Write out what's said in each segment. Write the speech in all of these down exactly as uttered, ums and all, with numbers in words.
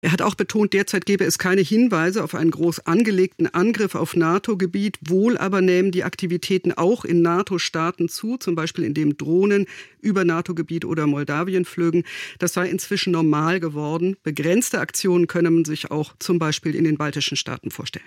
Er hat auch betont, derzeit gäbe es keine Hinweise auf einen groß angelegten Angriff auf NATO-Gebiet. Wohl aber nehmen die Aktivitäten auch in NATO-Staaten zu, zum Beispiel indem Drohnen über NATO-Gebiet oder Moldawien flögen. Das sei inzwischen normal geworden. Begrenzte Aktionen könne man sich auch zum Beispiel in den baltischen Staaten vorstellen.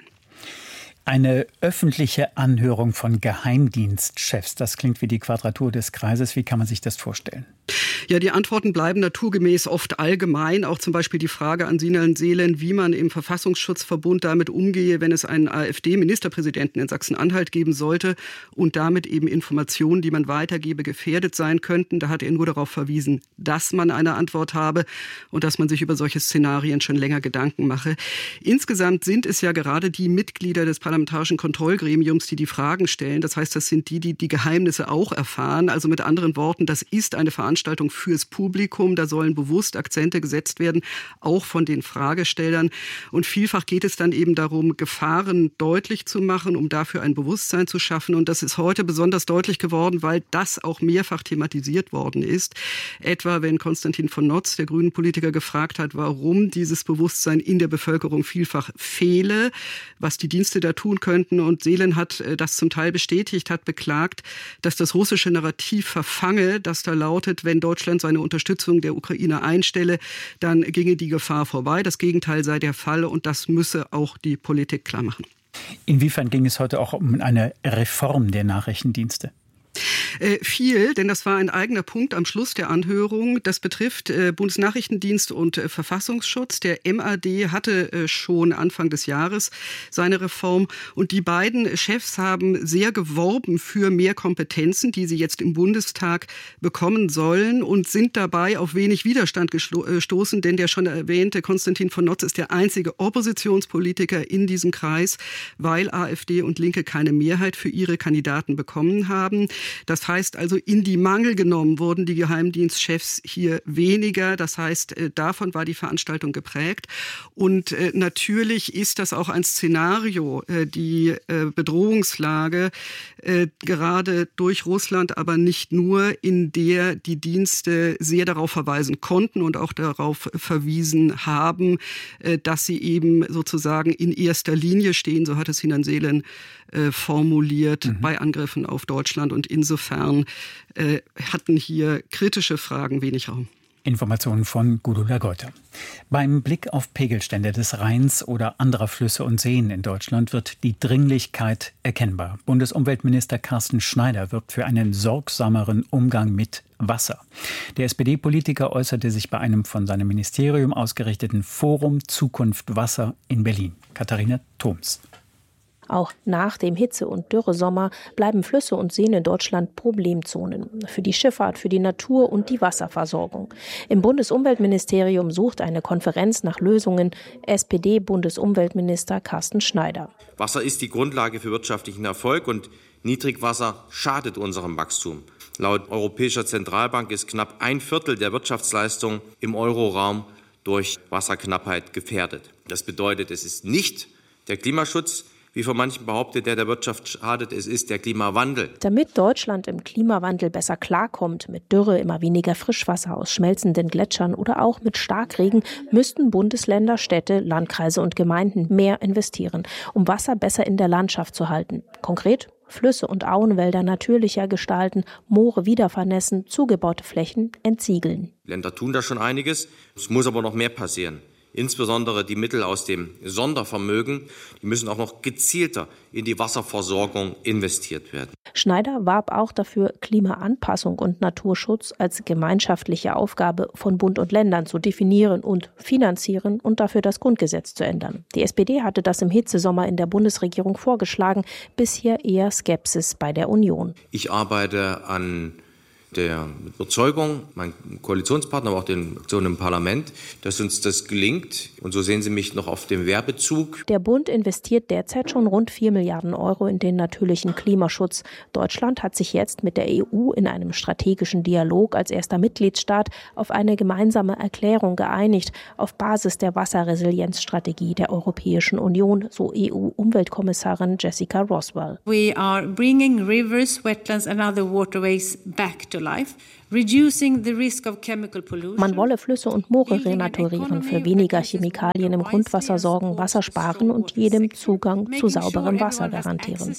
Eine öffentliche Anhörung von Geheimdienstchefs, das klingt wie die Quadratur des Kreises. Wie kann man sich das vorstellen? Ja, die Antworten bleiben naturgemäß oft allgemein. Auch zum Beispiel die Frage an Sinan Selen, wie man im Verfassungsschutzverbund damit umgehe, wenn es einen AfD-Ministerpräsidenten in Sachsen-Anhalt geben sollte und damit eben Informationen, die man weitergebe, gefährdet sein könnten. Da hat er nur darauf verwiesen, dass man eine Antwort habe und dass man sich über solche Szenarien schon länger Gedanken mache. Insgesamt sind es ja gerade die Mitglieder des Parlamentarischen Kontrollgremiums, die die Fragen stellen. Das heißt, das sind die, die die Geheimnisse auch erfahren. Also mit anderen Worten, das ist eine Veranstaltung fürs Publikum. Da sollen bewusst Akzente gesetzt werden, auch von den Fragestellern. Und vielfach geht es dann eben darum, Gefahren deutlich zu machen, um dafür ein Bewusstsein zu schaffen. Und das ist heute besonders deutlich geworden, weil das auch mehrfach thematisiert worden ist. Etwa, wenn Konstantin von Notz, der Grünen-Politiker, gefragt hat, warum dieses Bewusstsein in der Bevölkerung vielfach fehle, was die Dienste da tun könnten. Und Selen hat das zum Teil bestätigt, hat beklagt, dass das russische Narrativ verfange, das da lautet, wenn Deutschland seine Unterstützung der Ukraine einstelle, dann ginge die Gefahr vorbei. Das Gegenteil sei der Fall und das müsse auch die Politik klar machen. Inwiefern ging es heute auch um eine Reform der Nachrichtendienste? Äh, viel, denn das war ein eigener Punkt am Schluss der Anhörung. Das betrifft äh, Bundesnachrichtendienst und äh, Verfassungsschutz. Der M A D hatte äh, schon Anfang des Jahres seine Reform. Und die beiden Chefs haben sehr geworben für mehr Kompetenzen, die sie jetzt im Bundestag bekommen sollen und sind dabei auf wenig Widerstand gestoßen. Denn der schon erwähnte Konstantin von Notz ist der einzige Oppositionspolitiker in diesem Kreis, weil AfD und Linke keine Mehrheit für ihre Kandidaten bekommen haben. Das heißt also, in die Mangel genommen wurden die Geheimdienstchefs hier weniger. Das heißt, davon war die Veranstaltung geprägt. Und natürlich ist das auch ein Szenario, die Bedrohungslage, gerade durch Russland, aber nicht nur, in der die Dienste sehr darauf verweisen konnten und auch darauf verwiesen haben, dass sie eben sozusagen in erster Linie stehen, so hat es Sinan Selen formuliert, mhm. bei Angriffen auf Deutschland. Und insofern äh, hatten hier kritische Fragen wenig Raum. Informationen von Gudula Geuter. Beim Blick auf Pegelstände des Rheins oder anderer Flüsse und Seen in Deutschland wird die Dringlichkeit erkennbar. Bundesumweltminister Carsten Schneider wirbt für einen sorgsameren Umgang mit Wasser. Der S P D-Politiker äußerte sich bei einem von seinem Ministerium ausgerichteten Forum Zukunft Wasser in Berlin. Katharina Thoms. Auch nach dem Hitze- und Dürresommer bleiben Flüsse und Seen in Deutschland Problemzonen. Für die Schifffahrt, für die Natur und die Wasserversorgung. Im Bundesumweltministerium sucht eine Konferenz nach Lösungen S P D-Bundesumweltminister Carsten Schneider. Wasser ist die Grundlage für wirtschaftlichen Erfolg und Niedrigwasser schadet unserem Wachstum. Laut Europäischer Zentralbank ist knapp ein Viertel der Wirtschaftsleistung im Euroraum durch Wasserknappheit gefährdet. Das bedeutet, es ist nicht der Klimaschutz, wie von manchen behauptet, der der Wirtschaft schadet, es ist der Klimawandel. Damit Deutschland im Klimawandel besser klarkommt, mit Dürre, immer weniger Frischwasser aus schmelzenden Gletschern oder auch mit Starkregen, müssten Bundesländer, Städte, Landkreise und Gemeinden mehr investieren, um Wasser besser in der Landschaft zu halten. Konkret Flüsse und Auenwälder natürlicher gestalten, Moore wieder vernässen, zugebaute Flächen entsiegeln. Länder tun da schon einiges, es muss aber noch mehr passieren. Insbesondere die Mittel aus dem Sondervermögen, die müssen auch noch gezielter in die Wasserversorgung investiert werden. Schneider warb auch dafür, Klimaanpassung und Naturschutz als gemeinschaftliche Aufgabe von Bund und Ländern zu definieren und finanzieren und dafür das Grundgesetz zu ändern. Die S P D hatte das im Hitzesommer in der Bundesregierung vorgeschlagen, bisher eher Skepsis bei der Union. Ich arbeite an der Überzeugung, mein Koalitionspartner, aber auch den Fraktionen im Parlament, dass uns das gelingt. Und so sehen Sie mich noch auf dem Werbezug. Der Bund investiert derzeit schon rund vier Milliarden Euro in den natürlichen Klimaschutz. Deutschland hat sich jetzt mit der E U in einem strategischen Dialog als erster Mitgliedstaat auf eine gemeinsame Erklärung geeinigt, auf Basis der Wasserresilienzstrategie der Europäischen Union, so E U-Umweltkommissarin Jessica Roswell. We are bringing rivers, wetlands and other waterways back to life. Man wolle Flüsse und Moore renaturieren, für weniger Chemikalien im Grundwasser sorgen, Wasser sparen und jedem Zugang zu sauberem Wasser garantieren.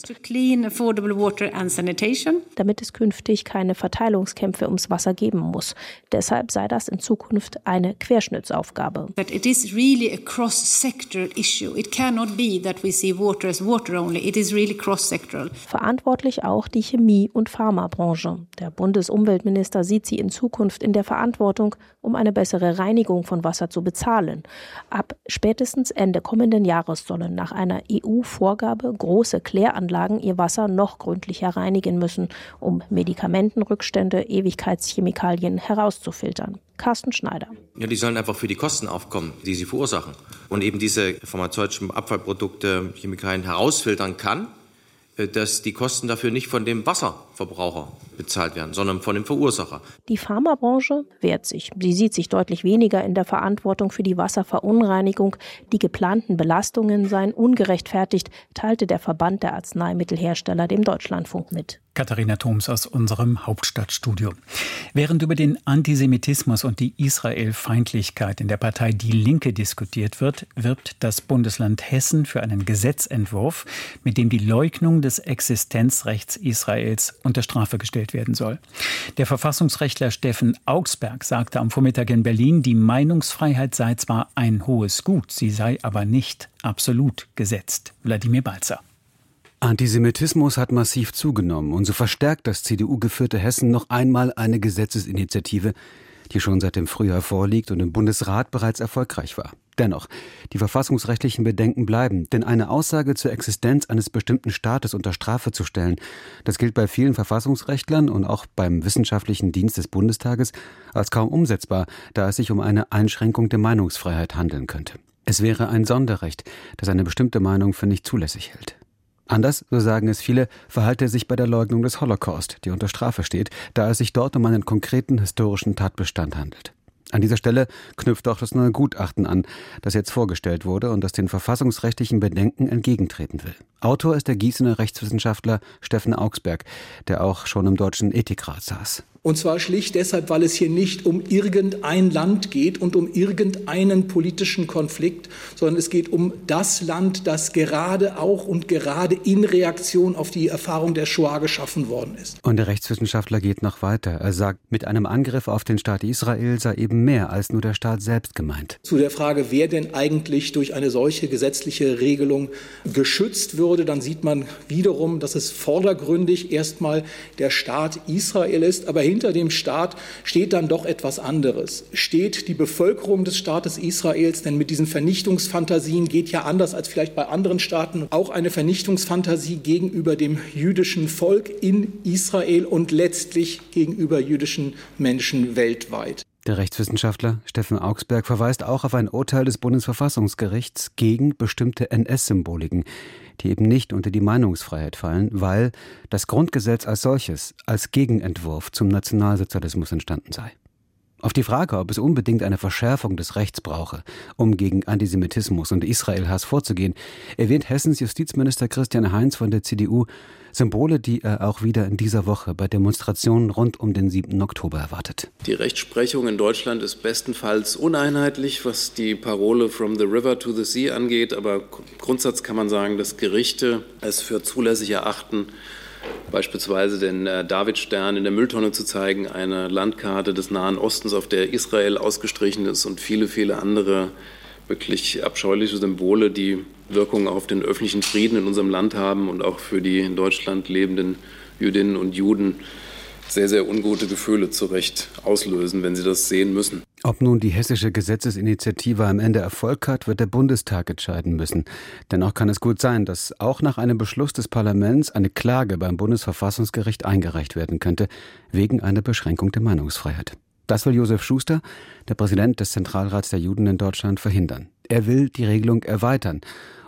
Damit es künftig keine Verteilungskämpfe ums Wasser geben muss. Deshalb sei das in Zukunft eine Querschnittsaufgabe. It is really a cross-sectoral issue. It cannot be that we see water as water only. It is really cross-sectoral. Verantwortlich auch die Chemie- und Pharmabranche. Der Bundesumweltminister sieht sie in Zukunft in der Verantwortung, um eine bessere Reinigung von Wasser zu bezahlen. Ab spätestens Ende kommenden Jahres sollen nach einer E U-Vorgabe große Kläranlagen ihr Wasser noch gründlicher reinigen müssen, um Medikamentenrückstände, Ewigkeitschemikalien herauszufiltern. Carsten Schneider. Ja, die sollen einfach für die Kosten aufkommen, die sie verursachen. Und eben diese pharmazeutischen Abfallprodukte, Chemikalien herausfiltern kann, dass die Kosten dafür nicht von dem Wasserverbraucher bezahlt werden, sondern von dem Verursacher. Die Pharmabranche wehrt sich. Sie sieht sich deutlich weniger in der Verantwortung für die Wasserverunreinigung. Die geplanten Belastungen seien ungerechtfertigt, teilte der Verband der Arzneimittelhersteller dem Deutschlandfunk mit. Katharina Thoms aus unserem Hauptstadtstudio. Während über den Antisemitismus und die Israel-Feindlichkeit in der Partei Die Linke diskutiert wird, wirbt das Bundesland Hessen für einen Gesetzentwurf, mit dem die Leugnung des Existenzrechts Israels unter Strafe gestellt werden soll. Der Verfassungsrechtler Steffen Augsberg sagte am Vormittag in Berlin, die Meinungsfreiheit sei zwar ein hohes Gut, sie sei aber nicht absolut gesetzt. Wladimir Balzer. Antisemitismus hat massiv zugenommen und so verstärkt das C D U-geführte Hessen noch einmal eine Gesetzesinitiative, die schon seit dem Frühjahr vorliegt und im Bundesrat bereits erfolgreich war. Dennoch, die verfassungsrechtlichen Bedenken bleiben, denn eine Aussage zur Existenz eines bestimmten Staates unter Strafe zu stellen, das gilt bei vielen Verfassungsrechtlern und auch beim Wissenschaftlichen Dienst des Bundestages als kaum umsetzbar, da es sich um eine Einschränkung der Meinungsfreiheit handeln könnte. Es wäre ein Sonderrecht, das eine bestimmte Meinung für nicht zulässig hält. Anders, so sagen es viele, verhalte er sich bei der Leugnung des Holocaust, die unter Strafe steht, da es sich dort um einen konkreten historischen Tatbestand handelt. An dieser Stelle knüpft auch das neue Gutachten an, das jetzt vorgestellt wurde und das den verfassungsrechtlichen Bedenken entgegentreten will. Autor ist der Gießener Rechtswissenschaftler Steffen Augsberg, der auch schon im Deutschen Ethikrat saß. Und zwar schlicht deshalb, weil es hier nicht um irgendein Land geht und um irgendeinen politischen Konflikt, sondern es geht um das Land, das gerade auch und gerade in Reaktion auf die Erfahrung der Shoah geschaffen worden ist. Und der Rechtswissenschaftler geht noch weiter. Er sagt, mit einem Angriff auf den Staat Israel sei eben mehr als nur der Staat selbst gemeint. Zu der Frage, wer denn eigentlich durch eine solche gesetzliche Regelung geschützt würde, dann sieht man wiederum, dass es vordergründig erstmal der Staat Israel ist, aber hinter dem Staat steht dann doch etwas anderes. Steht die Bevölkerung des Staates Israels, denn mit diesen Vernichtungsfantasien geht ja anders als vielleicht bei anderen Staaten auch eine Vernichtungsfantasie gegenüber dem jüdischen Volk in Israel und letztlich gegenüber jüdischen Menschen weltweit. Der Rechtswissenschaftler Steffen Augsberg verweist auch auf ein Urteil des Bundesverfassungsgerichts gegen bestimmte N S-Symboliken, die eben nicht unter die Meinungsfreiheit fallen, weil das Grundgesetz als solches als Gegenentwurf zum Nationalsozialismus entstanden sei. Auf die Frage, ob es unbedingt eine Verschärfung des Rechts brauche, um gegen Antisemitismus und Israelhass vorzugehen, erwähnt Hessens Justizminister Christian Heinz von der C D U Symbole, die er auch wieder in dieser Woche bei Demonstrationen rund um den siebten Oktober erwartet. Die Rechtsprechung in Deutschland ist bestenfalls uneinheitlich, was die Parole "From the river to the sea" angeht. Aber im Grundsatz kann man sagen, dass Gerichte es für zulässig erachten, beispielsweise den Davidstern in der Mülltonne zu zeigen, eine Landkarte des Nahen Ostens, auf der Israel ausgestrichen ist und viele, viele andere wirklich abscheuliche Symbole, die Wirkung auf den öffentlichen Frieden in unserem Land haben und auch für die in Deutschland lebenden Jüdinnen und Juden sehr, sehr ungute Gefühle zu Recht auslösen, wenn sie das sehen müssen. Ob nun die hessische Gesetzesinitiative am Ende Erfolg hat, wird der Bundestag entscheiden müssen. Dennoch kann es gut sein, dass auch nach einem Beschluss des Parlaments eine Klage beim Bundesverfassungsgericht eingereicht werden könnte, wegen einer Beschränkung der Meinungsfreiheit. Das will Josef Schuster, der Präsident des Zentralrats der Juden in Deutschland, verhindern. Er will die Regelung erweitern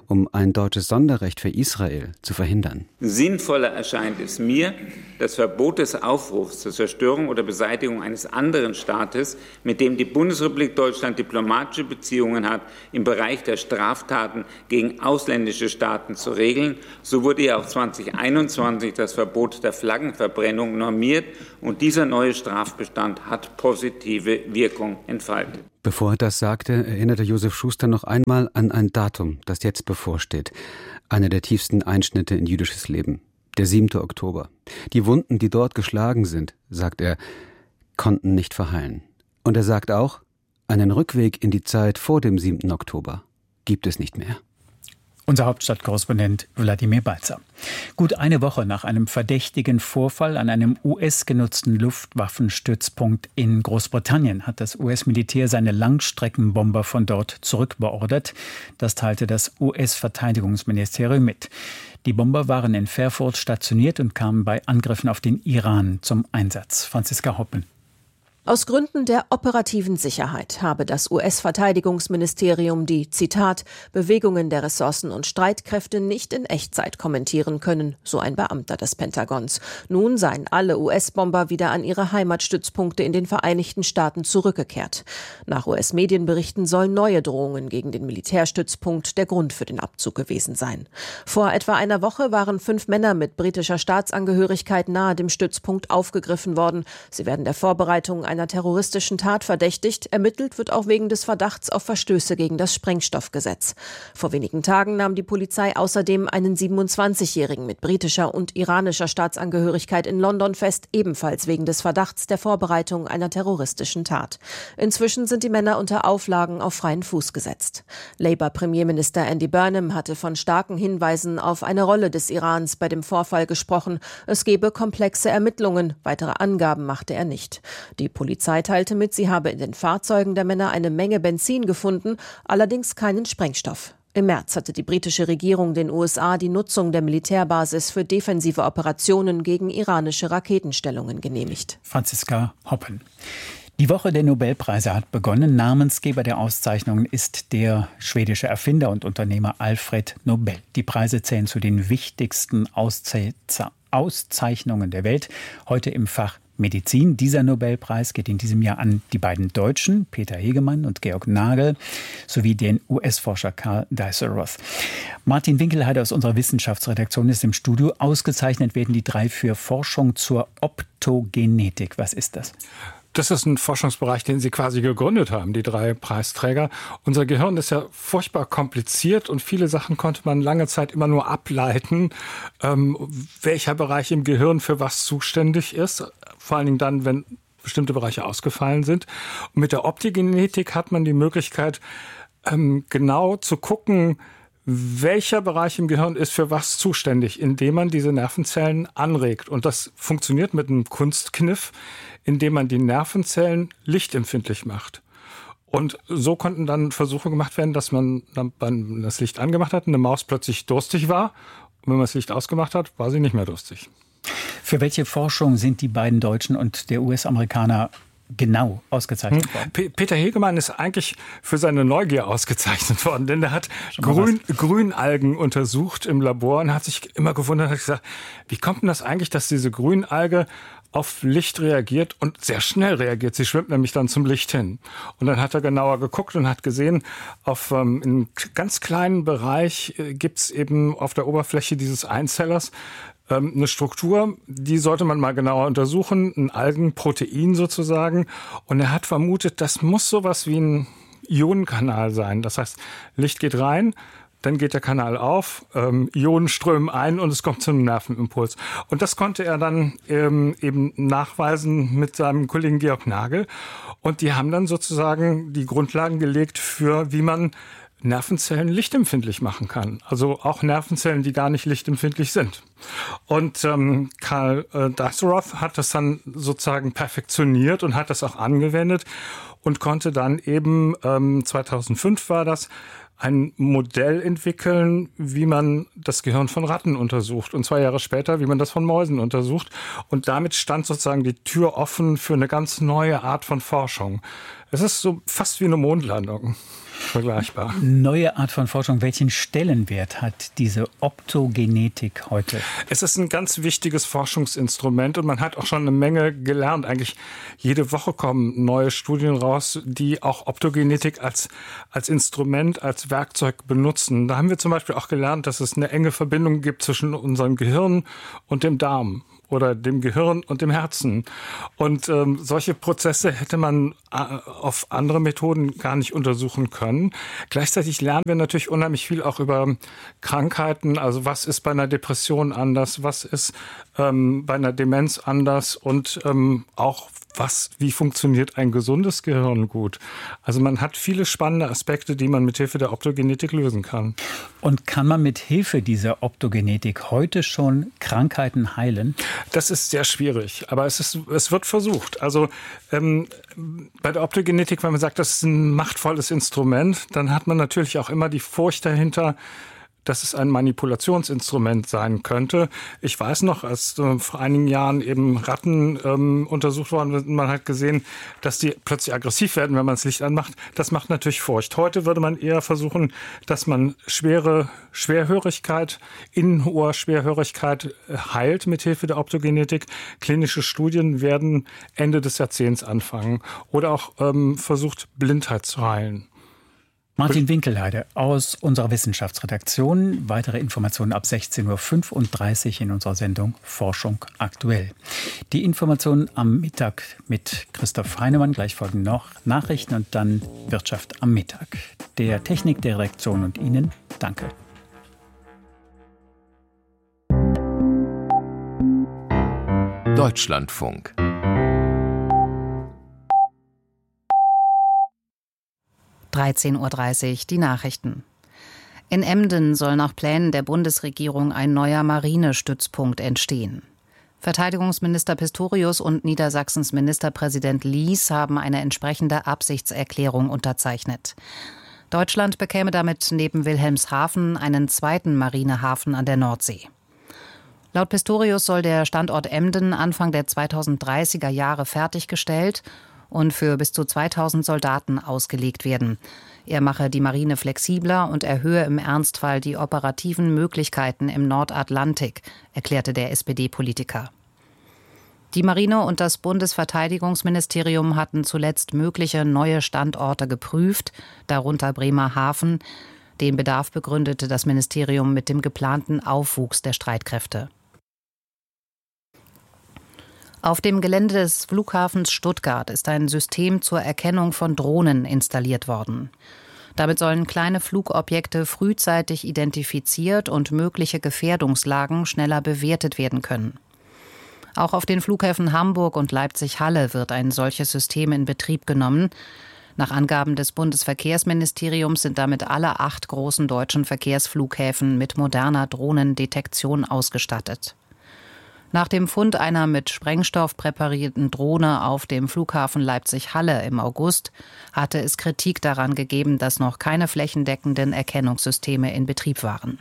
um ein deutsches Sonderrecht für Israel zu verhindern. Sinnvoller erscheint es mir, das Verbot des Aufrufs zur Zerstörung oder Beseitigung eines anderen Staates, mit dem die Bundesrepublik Deutschland diplomatische Beziehungen hat, im Bereich der Straftaten gegen ausländische Staaten zu regeln. So wurde ja auch zweitausendeinundzwanzig das Verbot der Flaggenverbrennung normiert und dieser neue Strafbestand hat positive Wirkung entfaltet. Bevor er das sagte, erinnerte Josef Schuster noch einmal an ein Datum, das jetzt bevorsteht. Einer der tiefsten Einschnitte in jüdisches Leben. Der siebte Oktober. Die Wunden, die dort geschlagen sind, sagt er, konnten nicht verheilen. Und er sagt auch, einen Rückweg in die Zeit vor dem siebten Oktober gibt es nicht mehr. Unser Hauptstadtkorrespondent Wladimir Balzer. Gut eine Woche nach einem verdächtigen Vorfall an einem U S-genutzten Luftwaffenstützpunkt in Großbritannien hat das U S-Militär seine Langstreckenbomber von dort zurückbeordert. Das teilte das U S-Verteidigungsministerium mit. Die Bomber waren in Fairford stationiert und kamen bei Angriffen auf den Iran zum Einsatz. Franziska Hoppen. Aus Gründen der operativen Sicherheit habe das U S-Verteidigungsministerium die, Zitat, Bewegungen der Ressourcen und Streitkräfte nicht in Echtzeit kommentieren können, so ein Beamter des Pentagons. Nun seien alle U S-Bomber wieder an ihre Heimatstützpunkte in den Vereinigten Staaten zurückgekehrt. Nach U S-Medienberichten sollen neue Drohungen gegen den Militärstützpunkt der Grund für den Abzug gewesen sein. Vor etwa einer Woche waren fünf Männer mit britischer Staatsangehörigkeit nahe dem Stützpunkt aufgegriffen worden. Sie werden der Vorbereitung einer einer terroristischen Tat verdächtigt. Ermittelt wird auch wegen des Verdachts auf Verstöße gegen das Sprengstoffgesetz. Vor wenigen Tagen nahm die Polizei außerdem einen siebenundzwanzigjährigen mit britischer und iranischer Staatsangehörigkeit in London fest, ebenfalls wegen des Verdachts der Vorbereitung einer terroristischen Tat. Inzwischen sind die Männer unter Auflagen auf freien Fuß gesetzt. Labour-Premierminister Andy Burnham hatte von starken Hinweisen auf eine Rolle des Irans bei dem Vorfall gesprochen. Es gebe komplexe Ermittlungen. Weitere Angaben machte er nicht. Die Die Polizei teilte mit, sie habe in den Fahrzeugen der Männer eine Menge Benzin gefunden, allerdings keinen Sprengstoff. Im März hatte die britische Regierung den U S A die Nutzung der Militärbasis für defensive Operationen gegen iranische Raketenstellungen genehmigt. Franziska Hoppen. Die Woche der Nobelpreise hat begonnen. Namensgeber der Auszeichnungen ist der schwedische Erfinder und Unternehmer Alfred Nobel. Die Preise zählen zu den wichtigsten Ausze- Auszeichnungen der Welt. Heute im Fach Medizin. Dieser Nobelpreis geht in diesem Jahr an die beiden Deutschen, Peter Hegemann und Georg Nagel, sowie den U S-Forscher Karl Deiseroth. Martin Winkelheide aus unserer Wissenschaftsredaktion ist im Studio. Ausgezeichnet werden die drei für Forschung zur Optogenetik. Was ist das? Das ist ein Forschungsbereich, den Sie quasi gegründet haben, die drei Preisträger. Unser Gehirn ist ja furchtbar kompliziert und viele Sachen konnte man lange Zeit immer nur ableiten, ähm, welcher Bereich im Gehirn für was zuständig ist. Vor allen Dingen dann, wenn bestimmte Bereiche ausgefallen sind. Und mit der Optogenetik hat man die Möglichkeit, ähm, genau zu gucken, welcher Bereich im Gehirn ist für was zuständig, indem man diese Nervenzellen anregt. Und das funktioniert mit einem Kunstkniff, indem man die Nervenzellen lichtempfindlich macht. Und so konnten dann Versuche gemacht werden, dass man, wenn man das Licht angemacht hat, eine Maus plötzlich durstig war. Und wenn man das Licht ausgemacht hat, war sie nicht mehr durstig. Für welche Forschung sind die beiden Deutschen und der U S-Amerikaner genau ausgezeichnet worden? P- Peter Hegemann ist eigentlich für seine Neugier ausgezeichnet worden, denn er hat Grün, Grünalgen untersucht im Labor und hat sich immer gewundert, hat gesagt, wie kommt denn das eigentlich, dass diese Grünalge auf Licht reagiert und sehr schnell reagiert. Sie schwimmt nämlich dann zum Licht hin. Und dann hat er genauer geguckt und hat gesehen, auf ähm, einem ganz kleinen Bereich äh, gibt es eben auf der Oberfläche dieses Einzellers ähm, eine Struktur, die sollte man mal genauer untersuchen, ein Algenprotein sozusagen. Und er hat vermutet, das muss sowas wie ein Ionenkanal sein. Das heißt, Licht geht rein, dann geht der Kanal auf, ähm, Ionen strömen ein und es kommt zu einem Nervenimpuls. Und das konnte er dann ähm, eben nachweisen mit seinem Kollegen Georg Nagel. Und die haben dann sozusagen die Grundlagen gelegt für, wie man Nervenzellen lichtempfindlich machen kann. Also auch Nervenzellen, die gar nicht lichtempfindlich sind. Und ähm, Karl äh, Deiseroth hat das dann sozusagen perfektioniert und hat das auch angewendet und konnte dann eben, ähm, zweitausendfünf war das, ein Modell entwickeln, wie man das Gehirn von Ratten untersucht. Und zwei Jahre später, wie man das von Mäusen untersucht. Und damit stand sozusagen die Tür offen für eine ganz neue Art von Forschung. Es ist so fast wie eine Mondlandung. vergleichbar. Neue Art von Forschung. Welchen Stellenwert hat diese Optogenetik heute? Es ist ein ganz wichtiges Forschungsinstrument und man hat auch schon eine Menge gelernt. Eigentlich jede Woche kommen neue Studien raus, die auch Optogenetik als, als Instrument, als Werkzeug benutzen. Da haben wir zum Beispiel auch gelernt, dass es eine enge Verbindung gibt zwischen unserem Gehirn und dem Darm oder dem Gehirn und dem Herzen. Und ähm, solche Prozesse hätte man äh, auf andere Methoden gar nicht untersuchen können. Gleichzeitig lernen wir natürlich unheimlich viel auch über Krankheiten. Also was ist bei einer Depression anders, was ist ähm, bei einer Demenz anders und ähm, auch was, wie funktioniert ein gesundes Gehirn gut. Also man hat viele spannende Aspekte, die man mit Hilfe der Optogenetik lösen kann. Und kann man mit Hilfe dieser Optogenetik heute schon Krankheiten heilen? Das ist sehr schwierig, aber es, ist, es wird versucht. Also ähm, bei der Optogenetik, wenn man sagt, das ist ein machtvolles Instrument, dann hat man natürlich auch immer die Furcht dahinter, dass es ein Manipulationsinstrument sein könnte. Ich weiß noch, als äh, vor einigen Jahren eben Ratten ähm, untersucht worden sind, man hat gesehen, dass die plötzlich aggressiv werden, wenn man das Licht anmacht. Das macht natürlich Furcht. Heute würde man eher versuchen, dass man schwere Schwerhörigkeit, Innenohr-Schwerhörigkeit heilt mit Hilfe der Optogenetik. Klinische Studien werden Ende des Jahrzehnts anfangen. Oder auch ähm, versucht, Blindheit zu heilen. Martin Winkelheide aus unserer Wissenschaftsredaktion. Weitere Informationen ab sechzehn Uhr fünfunddreißig in unserer Sendung Forschung aktuell. Die Informationen am Mittag mit Christoph Heinemann. Gleich folgen noch Nachrichten und dann Wirtschaft am Mittag. Der Technik, der Redaktion und Ihnen danke. Deutschlandfunk. dreizehn Uhr dreißig, die Nachrichten. In Emden soll nach Plänen der Bundesregierung ein neuer Marinestützpunkt entstehen. Verteidigungsminister Pistorius und Niedersachsens Ministerpräsident Lies haben eine entsprechende Absichtserklärung unterzeichnet. Deutschland bekäme damit neben Wilhelmshaven einen zweiten Marinehafen an der Nordsee. Laut Pistorius soll der Standort Emden Anfang der zweitausenddreißiger Jahre fertiggestellt und für bis zu zweitausend Soldaten ausgelegt werden. Er mache die Marine flexibler und erhöhe im Ernstfall die operativen Möglichkeiten im Nordatlantik, erklärte der S P D-Politiker. Die Marine und das Bundesverteidigungsministerium hatten zuletzt mögliche neue Standorte geprüft, darunter Bremerhaven. Den Bedarf begründete das Ministerium mit dem geplanten Aufwuchs der Streitkräfte. Auf dem Gelände des Flughafens Stuttgart ist ein System zur Erkennung von Drohnen installiert worden. Damit sollen kleine Flugobjekte frühzeitig identifiziert und mögliche Gefährdungslagen schneller bewertet werden können. Auch auf den Flughäfen Hamburg und Leipzig-Halle wird ein solches System in Betrieb genommen. Nach Angaben des Bundesverkehrsministeriums sind damit alle acht großen deutschen Verkehrsflughäfen mit moderner Drohnendetektion ausgestattet. Nach dem Fund einer mit Sprengstoff präparierten Drohne auf dem Flughafen Leipzig-Halle im August hatte es Kritik daran gegeben, dass noch keine flächendeckenden Erkennungssysteme in Betrieb waren.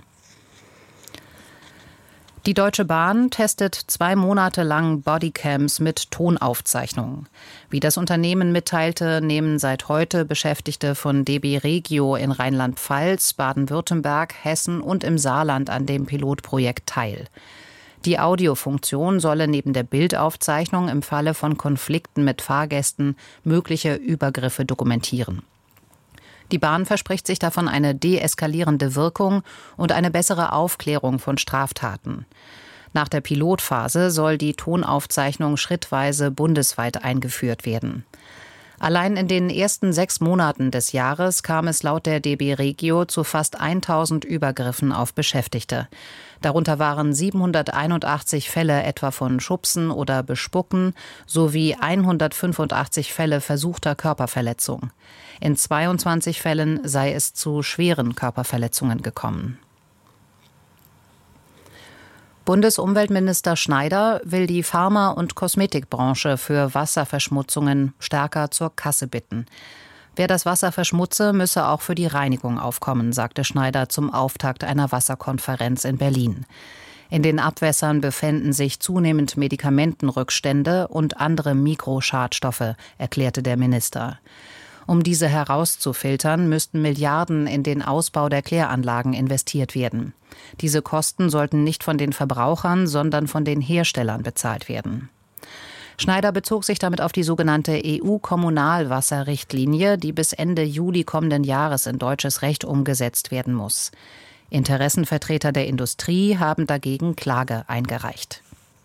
Die Deutsche Bahn testet zwei Monate lang Bodycams mit Tonaufzeichnungen. Wie das Unternehmen mitteilte, nehmen seit heute Beschäftigte von D B Regio in Rheinland-Pfalz, Baden-Württemberg, Hessen und im Saarland an dem Pilotprojekt teil. Die Audiofunktion solle neben der Bildaufzeichnung im Falle von Konflikten mit Fahrgästen mögliche Übergriffe dokumentieren. Die Bahn verspricht sich davon eine deeskalierende Wirkung und eine bessere Aufklärung von Straftaten. Nach der Pilotphase soll die Tonaufzeichnung schrittweise bundesweit eingeführt werden. Allein in den ersten sechs Monaten des Jahres kam es laut der D B Regio zu fast tausend Übergriffen auf Beschäftigte. Darunter waren siebenhunderteinundachtzig Fälle etwa von Schubsen oder Bespucken sowie hundertfünfundachtzig Fälle versuchter Körperverletzung. In zweiundzwanzig Fällen sei es zu schweren Körperverletzungen gekommen. Bundesumweltminister Schneider will die Pharma- und Kosmetikbranche für Wasserverschmutzungen stärker zur Kasse bitten. Wer das Wasser verschmutze, müsse auch für die Reinigung aufkommen, sagte Schneider zum Auftakt einer Wasserkonferenz in Berlin. In den Abwässern befänden sich zunehmend Medikamentenrückstände und andere Mikroschadstoffe, erklärte der Minister. Um diese herauszufiltern, müssten Milliarden in den Ausbau der Kläranlagen investiert werden. Diese Kosten sollten nicht von den Verbrauchern, sondern von den Herstellern bezahlt werden. Schneider bezog sich damit auf die sogenannte E U-Kommunalwasserrichtlinie, die bis Ende Juli kommenden Jahres in deutsches Recht umgesetzt werden muss. Interessenvertreter der Industrie haben dagegen Klage eingereicht.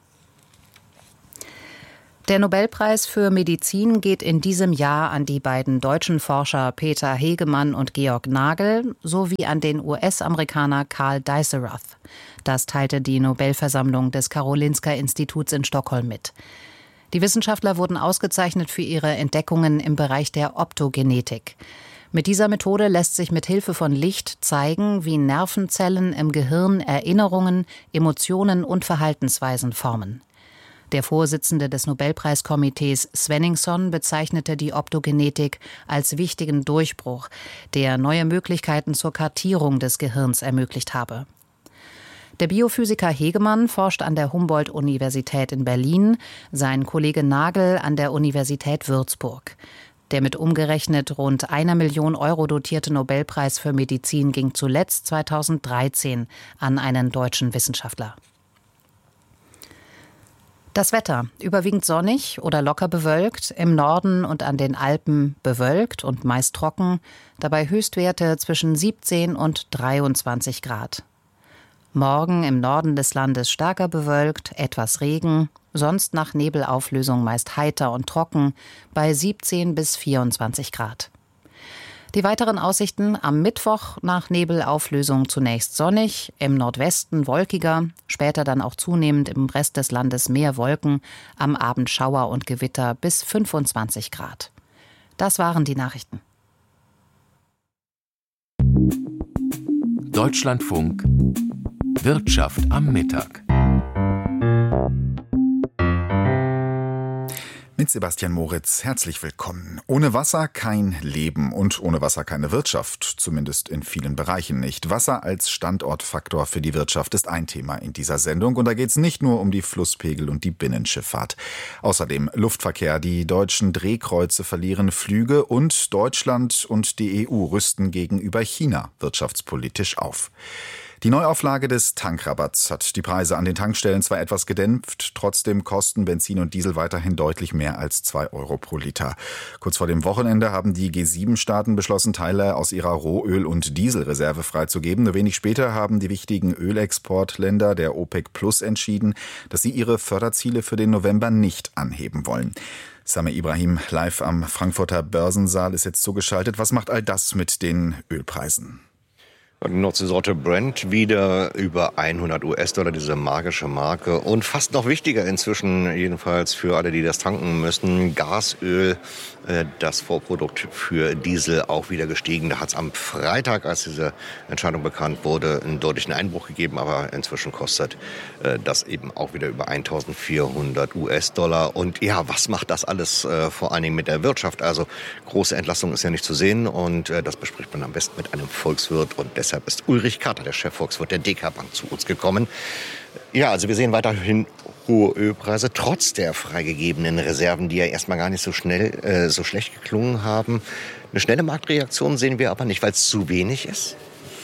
Der Nobelpreis für Medizin geht in diesem Jahr an die beiden deutschen Forscher Peter Hegemann und Georg Nagel sowie an den U S-Amerikaner Karl Dijsselrath. Das teilte die Nobelversammlung des Karolinska-Instituts in Stockholm mit. Die Wissenschaftler wurden ausgezeichnet für ihre Entdeckungen im Bereich der Optogenetik. Mit dieser Methode lässt sich mit Hilfe von Licht zeigen, wie Nervenzellen im Gehirn Erinnerungen, Emotionen und Verhaltensweisen formen. Der Vorsitzende des Nobelpreiskomitees Svenningsson bezeichnete die Optogenetik als wichtigen Durchbruch, der neue Möglichkeiten zur Kartierung des Gehirns ermöglicht habe. Der Biophysiker Hegemann forscht an der Humboldt-Universität in Berlin, sein Kollege Nagel an der Universität Würzburg. Der mit umgerechnet rund einer Million Euro dotierte Nobelpreis für Medizin ging zuletzt zweitausenddreizehn an einen deutschen Wissenschaftler. Das Wetter: überwiegend sonnig oder locker bewölkt, im Norden und an den Alpen bewölkt und meist trocken, dabei Höchstwerte zwischen siebzehn und dreiundzwanzig Grad. Morgen im Norden des Landes stärker bewölkt, etwas Regen, sonst nach Nebelauflösung meist heiter und trocken, bei siebzehn bis vierundzwanzig Grad. Die weiteren Aussichten: am Mittwoch nach Nebelauflösung zunächst sonnig, im Nordwesten wolkiger, später dann auch zunehmend im Rest des Landes mehr Wolken, am Abend Schauer und Gewitter bis fünfundzwanzig Grad. Das waren die Nachrichten. Deutschlandfunk Wirtschaft am Mittag. Mit Sebastian Moritz, herzlich willkommen. Ohne Wasser kein Leben und ohne Wasser keine Wirtschaft, zumindest in vielen Bereichen nicht. Wasser als Standortfaktor für die Wirtschaft ist ein Thema in dieser Sendung und da geht es nicht nur um die Flusspegel und die Binnenschifffahrt. Außerdem Luftverkehr, die deutschen Drehkreuze verlieren Flüge und Deutschland und die E U rüsten gegenüber China wirtschaftspolitisch auf. Die Neuauflage des Tankrabatts hat die Preise an den Tankstellen zwar etwas gedämpft, trotzdem kosten Benzin und Diesel weiterhin deutlich mehr als zwei Euro pro Liter. Kurz vor dem Wochenende haben die G sieben Staaten beschlossen, Teile aus ihrer Rohöl- und Dieselreserve freizugeben. Nur wenig später haben die wichtigen Ölexportländer der OPEC Plus entschieden, dass sie ihre Förderziele für den November nicht anheben wollen. Sameh Ibrahim live am Frankfurter Börsensaal ist jetzt zugeschaltet. Was macht all das mit den Ölpreisen? Die Nordseesorte Brent wieder über hundert US-Dollar, diese magische Marke. Und fast noch wichtiger inzwischen, jedenfalls für alle, die das tanken müssen, Gasöl, das Vorprodukt für Diesel, auch wieder gestiegen. Da hat es am Freitag, als diese Entscheidung bekannt wurde, einen deutlichen Einbruch gegeben. Aber inzwischen kostet das eben auch wieder über eintausendvierhundert US-Dollar. Und ja, was macht das alles vor allen Dingen mit der Wirtschaft? Also große Entlastung ist ja nicht zu sehen. Und das bespricht man am besten mit einem Volkswirt. Und deshalb Deshalb ist Ulrich Kater, der Chefvolkswirt der D K Bank, zu uns gekommen. Ja, also wir sehen weiterhin hohe Ölpreise, trotz der freigegebenen Reserven, die ja erstmal gar nicht so schnell, äh, so schlecht geklungen haben. Eine schnelle Marktreaktion sehen wir aber nicht, weil es zu wenig ist.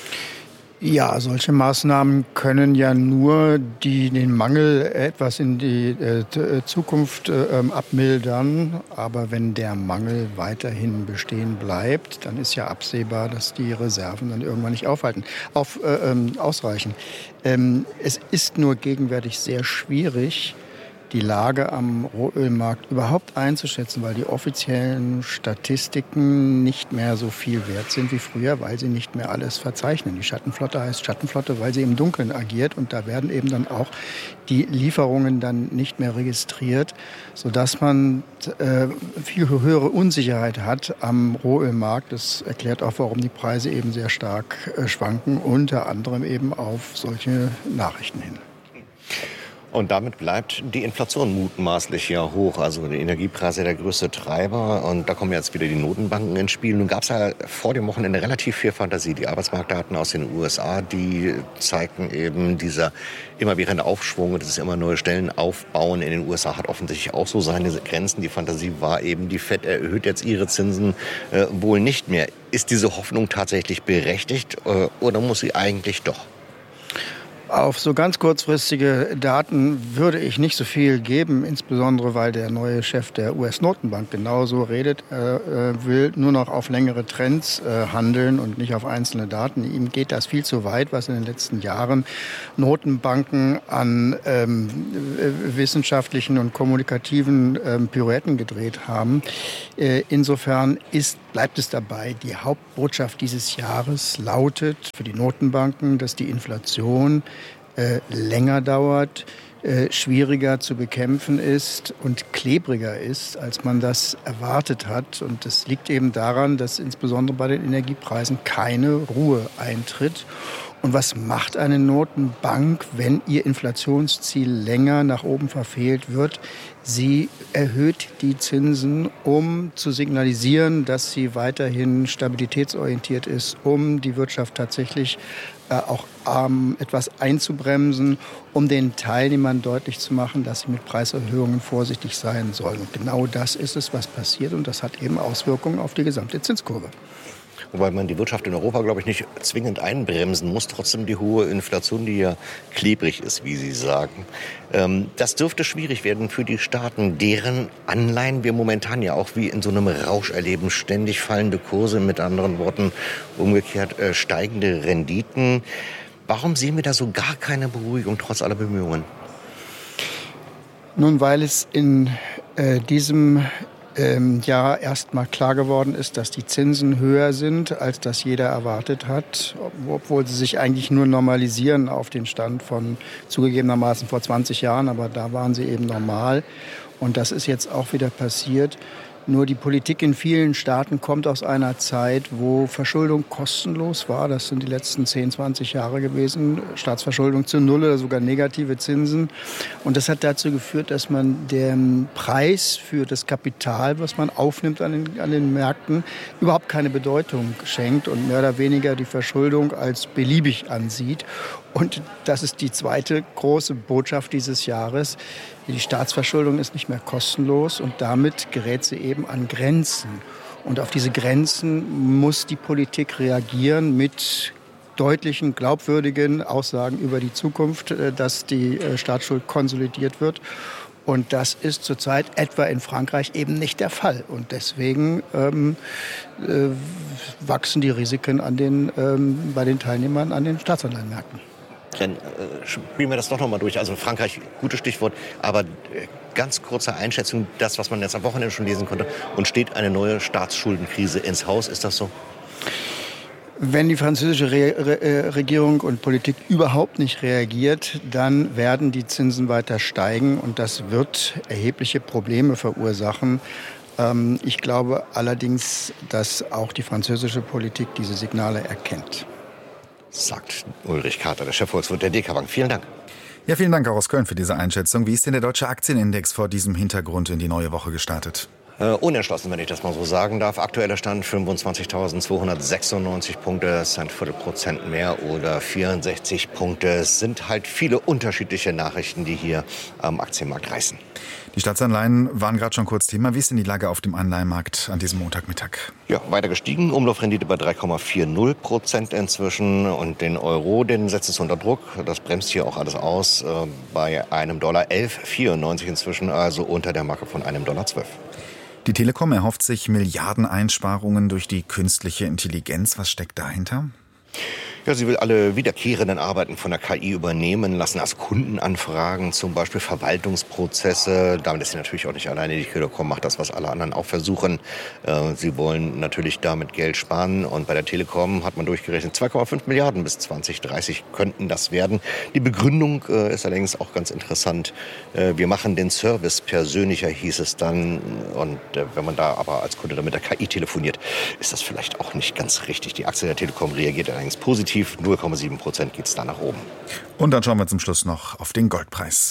Ja, solche Maßnahmen können ja nur die, den Mangel etwas in die äh, Zukunft äh, abmildern. Aber wenn der Mangel weiterhin bestehen bleibt, dann ist ja absehbar, dass die Reserven dann irgendwann nicht aufhalten, auf, äh, ähm, ausreichen. Ähm, es ist nur gegenwärtig sehr schwierig, die Lage am Rohölmarkt überhaupt einzuschätzen, weil die offiziellen Statistiken nicht mehr so viel wert sind wie früher, weil sie nicht mehr alles verzeichnen. Die Schattenflotte heißt Schattenflotte, weil sie im Dunkeln agiert und da werden eben dann auch die Lieferungen dann nicht mehr registriert, sodass man äh, viel höhere Unsicherheit hat am Rohölmarkt. Das erklärt auch, warum die Preise eben sehr stark äh, schwanken, unter anderem eben auf solche Nachrichten hin. Und damit bleibt die Inflation mutmaßlich ja hoch. Also die Energiepreise der größte Treiber. Und da kommen jetzt wieder die Notenbanken ins Spiel. Nun gab es ja vor dem Wochenende relativ viel Fantasie. Die Arbeitsmarktdaten aus den U S A, die zeigten eben dieser immerwährende Aufschwung und das immer neue Stellen aufbauen in den U S A hat offensichtlich auch so seine Grenzen. Die Fantasie war eben, die Fed erhöht jetzt ihre Zinsen äh, wohl nicht mehr. Ist diese Hoffnung tatsächlich berechtigt äh, oder muss sie eigentlich doch? Auf so ganz kurzfristige Daten würde ich nicht so viel geben, insbesondere weil der neue Chef der U S-Notenbank genauso redet. Er äh, will nur noch auf längere Trends äh, handeln und nicht auf einzelne Daten. Ihm geht das viel zu weit, was in den letzten Jahren Notenbanken an ähm, wissenschaftlichen und kommunikativen ähm, Pirouetten gedreht haben. Äh, insofern ist, bleibt es dabei, die Hauptbotschaft dieses Jahres lautet für die Notenbanken, dass die Inflation Äh, länger dauert, äh, schwieriger zu bekämpfen ist und klebriger ist, als man das erwartet hat. Und das liegt eben daran, dass insbesondere bei den Energiepreisen keine Ruhe eintritt. Und was macht eine Notenbank, wenn ihr Inflationsziel länger nach oben verfehlt wird? Sie erhöht die Zinsen, um zu signalisieren, dass sie weiterhin stabilitätsorientiert ist, um die Wirtschaft tatsächlich äh, auch ähm, etwas einzubremsen, um den Teilnehmern deutlich zu machen, dass sie mit Preiserhöhungen vorsichtig sein sollen. Und genau das ist es, was passiert. Und das hat eben Auswirkungen auf die gesamte Zinskurve. Wobei man die Wirtschaft in Europa, glaube ich, nicht zwingend einbremsen muss. Trotzdem die hohe Inflation, die ja klebrig ist, wie Sie sagen. Ähm, das dürfte schwierig werden für die Staaten, deren Anleihen wir momentan ja auch wie in so einem Rausch erleben. Ständig fallende Kurse, mit anderen Worten umgekehrt äh, steigende Renditen. Warum sehen wir da so gar keine Beruhigung trotz aller Bemühungen? Nun, weil es in äh, diesem Ähm, ja, erst mal klar geworden ist, dass die Zinsen höher sind, als das jeder erwartet hat, obwohl sie sich eigentlich nur normalisieren auf den Stand von zugegebenermaßen vor zwanzig Jahren, aber da waren sie eben normal. Und das ist jetzt auch wieder passiert. Nur die Politik in vielen Staaten kommt aus einer Zeit, wo Verschuldung kostenlos war. Das sind die letzten zehn, zwanzig Jahre gewesen. Staatsverschuldung zu Null oder sogar negative Zinsen. Und das hat dazu geführt, dass man den Preis für das Kapital, was man aufnimmt an den, an den Märkten, überhaupt keine Bedeutung schenkt und mehr oder weniger die Verschuldung als beliebig ansieht. Und das ist die zweite große Botschaft dieses Jahres. Die Staatsverschuldung ist nicht mehr kostenlos und damit gerät sie eben an Grenzen. Und auf diese Grenzen muss die Politik reagieren mit deutlichen, glaubwürdigen Aussagen über die Zukunft, dass die Staatsschuld konsolidiert wird. Und das ist zurzeit etwa in Frankreich eben nicht der Fall. Und deswegen ähm, äh, wachsen die Risiken an den, ähm, bei den Teilnehmern an den Staatsanleihenmärkten. Dann äh, spielen wir das doch noch mal durch. Also Frankreich, gutes Stichwort, aber äh, ganz kurze Einschätzung, das, was man jetzt am Wochenende schon lesen konnte. Und steht eine neue Staatsschuldenkrise ins Haus? Ist das so? Wenn die französische Re- Re- Regierung und Politik überhaupt nicht reagiert, dann werden die Zinsen weiter steigen und das wird erhebliche Probleme verursachen. Ähm, ich glaube allerdings, dass auch die französische Politik diese Signale erkennt. Sagt Ulrich Kater, der Chefvolkswirt der D K Bank. Vielen Dank. Ja, vielen Dank auch aus Köln für diese Einschätzung. Wie ist denn der deutsche Aktienindex vor diesem Hintergrund in die neue Woche gestartet? Äh, unentschlossen, wenn ich das mal so sagen darf. Aktueller Stand fünfundzwanzigtausendzweihundertsechsundneunzig Punkte. Das ist ein Viertelprozent mehr oder vierundsechzig Punkte. Es sind halt viele unterschiedliche Nachrichten, die hier am Aktienmarkt reißen. Die Staatsanleihen waren gerade schon kurz Thema. Wie ist denn die Lage auf dem Anleihenmarkt an diesem Montagmittag? Ja, weiter gestiegen. Umlaufrendite bei drei Komma vierzig Prozent inzwischen. Und den Euro, den setzt es unter Druck. Das bremst hier auch alles aus. Äh, bei einem Dollar elf Komma vierundneunzig inzwischen, also unter der Marke von einem Dollar zwölf. Die Telekom erhofft sich Milliardeneinsparungen durch die künstliche Intelligenz. Was steckt dahinter? Ja, sie will alle wiederkehrenden Arbeiten von der K I übernehmen lassen, als Kundenanfragen, zum Beispiel Verwaltungsprozesse. Damit ist sie natürlich auch nicht alleine. Die Telekom macht das, was alle anderen auch versuchen. Sie wollen natürlich damit Geld sparen. Und bei der Telekom hat man durchgerechnet, zwei Komma fünf Milliarden bis zwanzig dreißig könnten das werden. Die Begründung ist allerdings auch ganz interessant. Wir machen den Service persönlicher, hieß es dann. Und wenn man da aber als Kunde dann mit der K I telefoniert, ist das vielleicht auch nicht ganz richtig. Die Aktie der Telekom reagiert allerdings positiv. null Komma sieben Prozent geht es da nach oben. Und dann schauen wir zum Schluss noch auf den Goldpreis.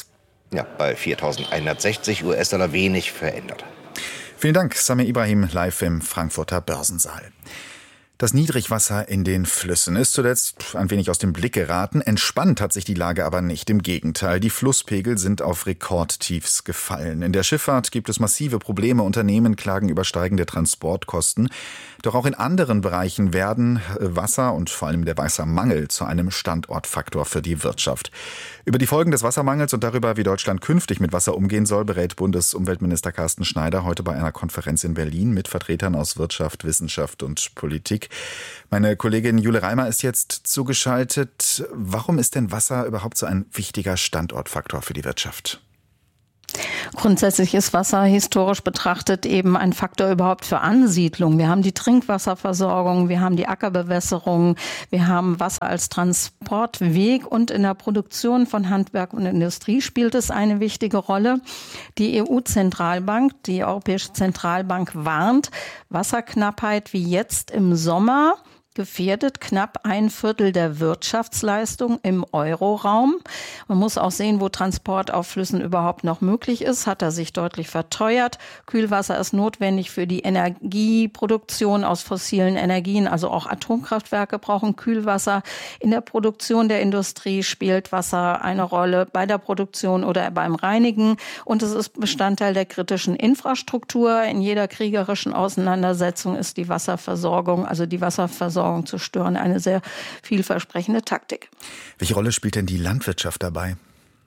ja, bei viertausendeinhundertsechzig US-Dollar wenig verändert. Vielen Dank, Samir Ibrahim, live im Frankfurter Börsensaal. Das Niedrigwasser in den Flüssen ist zuletzt ein wenig aus dem Blick geraten. Entspannt hat sich die Lage aber nicht. Im Gegenteil, die Flusspegel sind auf Rekordtiefs gefallen. In der Schifffahrt gibt es massive Probleme. Unternehmen klagen über steigende Transportkosten. Doch auch in anderen Bereichen werden Wasser und vor allem der Wassermangel zu einem Standortfaktor für die Wirtschaft. Über die Folgen des Wassermangels und darüber, wie Deutschland künftig mit Wasser umgehen soll, berät Bundesumweltminister Carsten Schneider heute bei einer Konferenz in Berlin mit Vertretern aus Wirtschaft, Wissenschaft und Politik. Meine Kollegin Jule Reimer ist jetzt zugeschaltet. Warum ist denn Wasser überhaupt so ein wichtiger Standortfaktor für die Wirtschaft? Grundsätzlich ist Wasser historisch betrachtet eben ein Faktor überhaupt für Ansiedlung. Wir haben die Trinkwasserversorgung, wir haben die Ackerbewässerung, wir haben Wasser als Transportweg und in der Produktion von Handwerk und Industrie spielt es eine wichtige Rolle. Die E U-Zentralbank, die Europäische Zentralbank warnt, Wasserknappheit wie jetzt im Sommer gefährdet knapp ein Viertel der Wirtschaftsleistung im Euroraum. Man muss auch sehen, wo Transport auf Flüssen überhaupt noch möglich ist, hat er sich deutlich verteuert. Kühlwasser ist notwendig für die Energieproduktion aus fossilen Energien, also auch Atomkraftwerke brauchen Kühlwasser. In der Produktion der Industrie spielt Wasser eine Rolle bei der Produktion oder beim Reinigen und es ist Bestandteil der kritischen Infrastruktur. In jeder kriegerischen Auseinandersetzung ist die Wasserversorgung, also die Wasserversorgung zu stören, eine sehr vielversprechende Taktik. Welche Rolle spielt denn die Landwirtschaft dabei?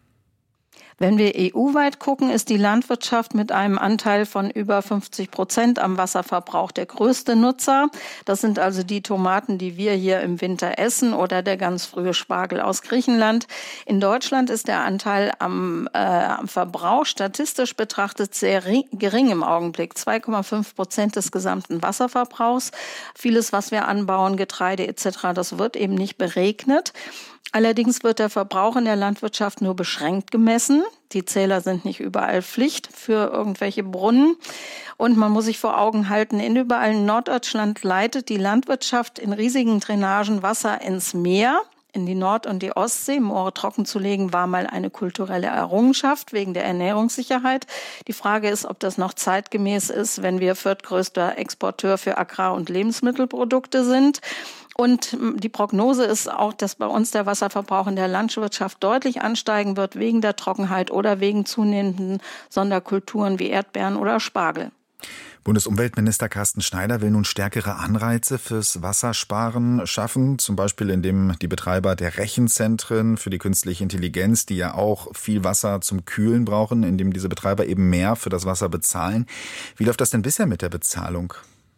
Wenn wir E U-weit gucken, ist die Landwirtschaft mit einem Anteil von über fünfzig Prozent am Wasserverbrauch der größte Nutzer. Das sind also die Tomaten, die wir hier im Winter essen oder der ganz frühe Spargel aus Griechenland. In Deutschland ist der Anteil am, äh, am Verbrauch statistisch betrachtet sehr gering im Augenblick. zwei Komma fünf Prozent des gesamten Wasserverbrauchs. Vieles, was wir anbauen, Getreide et cetera, das wird eben nicht beregnet. Allerdings wird der Verbrauch in der Landwirtschaft nur beschränkt gemessen. Die Zähler sind nicht überall Pflicht für irgendwelche Brunnen. Und man muss sich vor Augen halten, in überall in Norddeutschland leitet die Landwirtschaft in riesigen Drainagen Wasser ins Meer. In die Nord- und die Ostsee, Moore trocken zu legen, war mal eine kulturelle Errungenschaft wegen der Ernährungssicherheit. Die Frage ist, ob das noch zeitgemäß ist, wenn wir viertgrößter Exporteur für Agrar- und Lebensmittelprodukte sind. Und die Prognose ist auch, dass bei uns der Wasserverbrauch in der Landwirtschaft deutlich ansteigen wird wegen der Trockenheit oder wegen zunehmenden Sonderkulturen wie Erdbeeren oder Spargel. Bundesumweltminister Carsten Schneider will nun stärkere Anreize fürs Wassersparen schaffen, zum Beispiel indem die Betreiber der Rechenzentren für die künstliche Intelligenz, die ja auch viel Wasser zum Kühlen brauchen, indem diese Betreiber eben mehr für das Wasser bezahlen. Wie läuft das denn bisher mit der Bezahlung?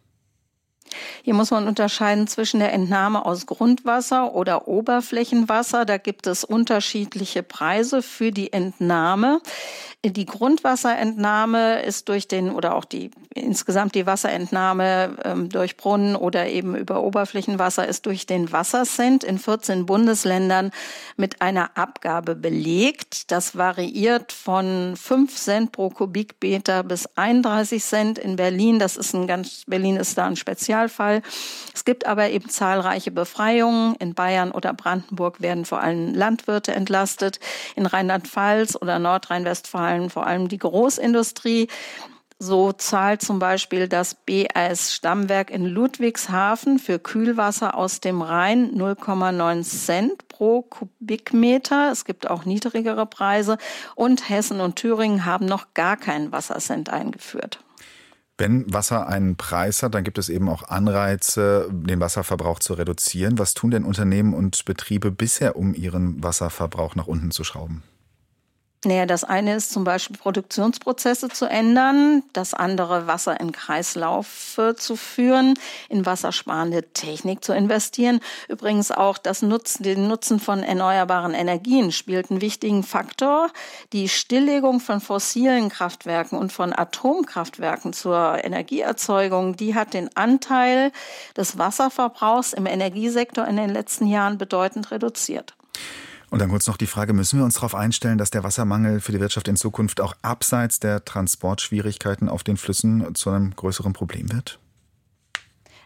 Hier muss man unterscheiden zwischen der Entnahme aus Grundwasser oder Oberflächenwasser. Da gibt es unterschiedliche Preise für die Entnahme. Die Grundwasserentnahme ist durch den, oder auch die, insgesamt die Wasserentnahme ähm, durch Brunnen oder eben über Oberflächenwasser ist durch den Wassercent in vierzehn Bundesländern mit einer Abgabe belegt. Das variiert von fünf Cent pro Kubikmeter bis einunddreißig Cent in Berlin. Das ist ein ganz, Berlin ist da ein Spezialfall. Es gibt aber eben zahlreiche Befreiungen. In Bayern oder Brandenburg werden vor allem Landwirte entlastet. In Rheinland-Pfalz oder Nordrhein-Westfalen vor allem die Großindustrie. So zahlt zum Beispiel das B A S-Stammwerk in Ludwigshafen für Kühlwasser aus dem Rhein null Komma neun Cent pro Kubikmeter. Es gibt auch niedrigere Preise. Und Hessen und Thüringen haben noch gar keinen Wassercent eingeführt. Wenn Wasser einen Preis hat, dann gibt es eben auch Anreize, den Wasserverbrauch zu reduzieren. Was tun denn Unternehmen und Betriebe bisher, um ihren Wasserverbrauch nach unten zu schrauben? Naja, das eine ist zum Beispiel Produktionsprozesse zu ändern, das andere Wasser in Kreislaufe zu führen, in wassersparende Technik zu investieren. Übrigens auch das Nutzen, den Nutzen von erneuerbaren Energien spielt einen wichtigen Faktor. Die Stilllegung von fossilen Kraftwerken und von Atomkraftwerken zur Energieerzeugung, die hat den Anteil des Wasserverbrauchs im Energiesektor in den letzten Jahren bedeutend reduziert. Und dann kurz noch die Frage, müssen wir uns darauf einstellen, dass der Wassermangel für die Wirtschaft in Zukunft auch abseits der Transportschwierigkeiten auf den Flüssen zu einem größeren Problem wird?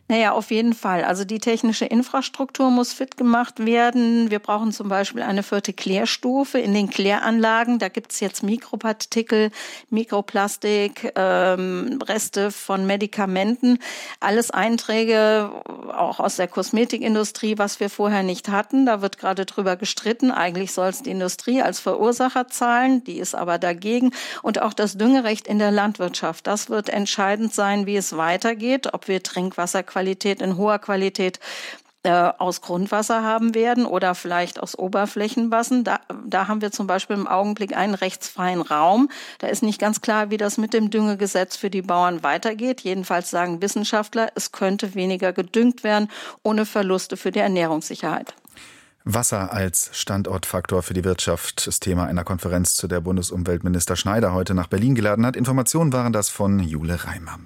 Naja, auf jeden Fall. Also die technische Infrastruktur muss fit gemacht werden. Wir brauchen zum Beispiel eine vierte Klärstufe in den Kläranlagen. Da gibt es jetzt Mikropartikel, Mikroplastik, ähm, Reste von Medikamenten. Alles Einträge auch aus der Kosmetikindustrie, was wir vorher nicht hatten. Da wird gerade drüber gestritten. Eigentlich soll es die Industrie als Verursacher zahlen. Die ist aber dagegen. Und auch das Düngerecht in der Landwirtschaft. Das wird entscheidend sein, wie es weitergeht. Ob wir Trinkwasserqualität Qualität in hoher Qualität äh, aus Grundwasser haben werden oder vielleicht aus Oberflächenwasser. Da, da haben wir zum Beispiel im Augenblick einen rechtsfreien Raum. Da ist nicht ganz klar, wie das mit dem Düngegesetz für die Bauern weitergeht. Jedenfalls sagen Wissenschaftler, es könnte weniger gedüngt werden, ohne Verluste für die Ernährungssicherheit. Wasser als Standortfaktor für die Wirtschaft ist Thema einer Konferenz, zu der Bundesumweltminister Schneider heute nach Berlin geladen hat. Informationen waren das von Jule Reimer.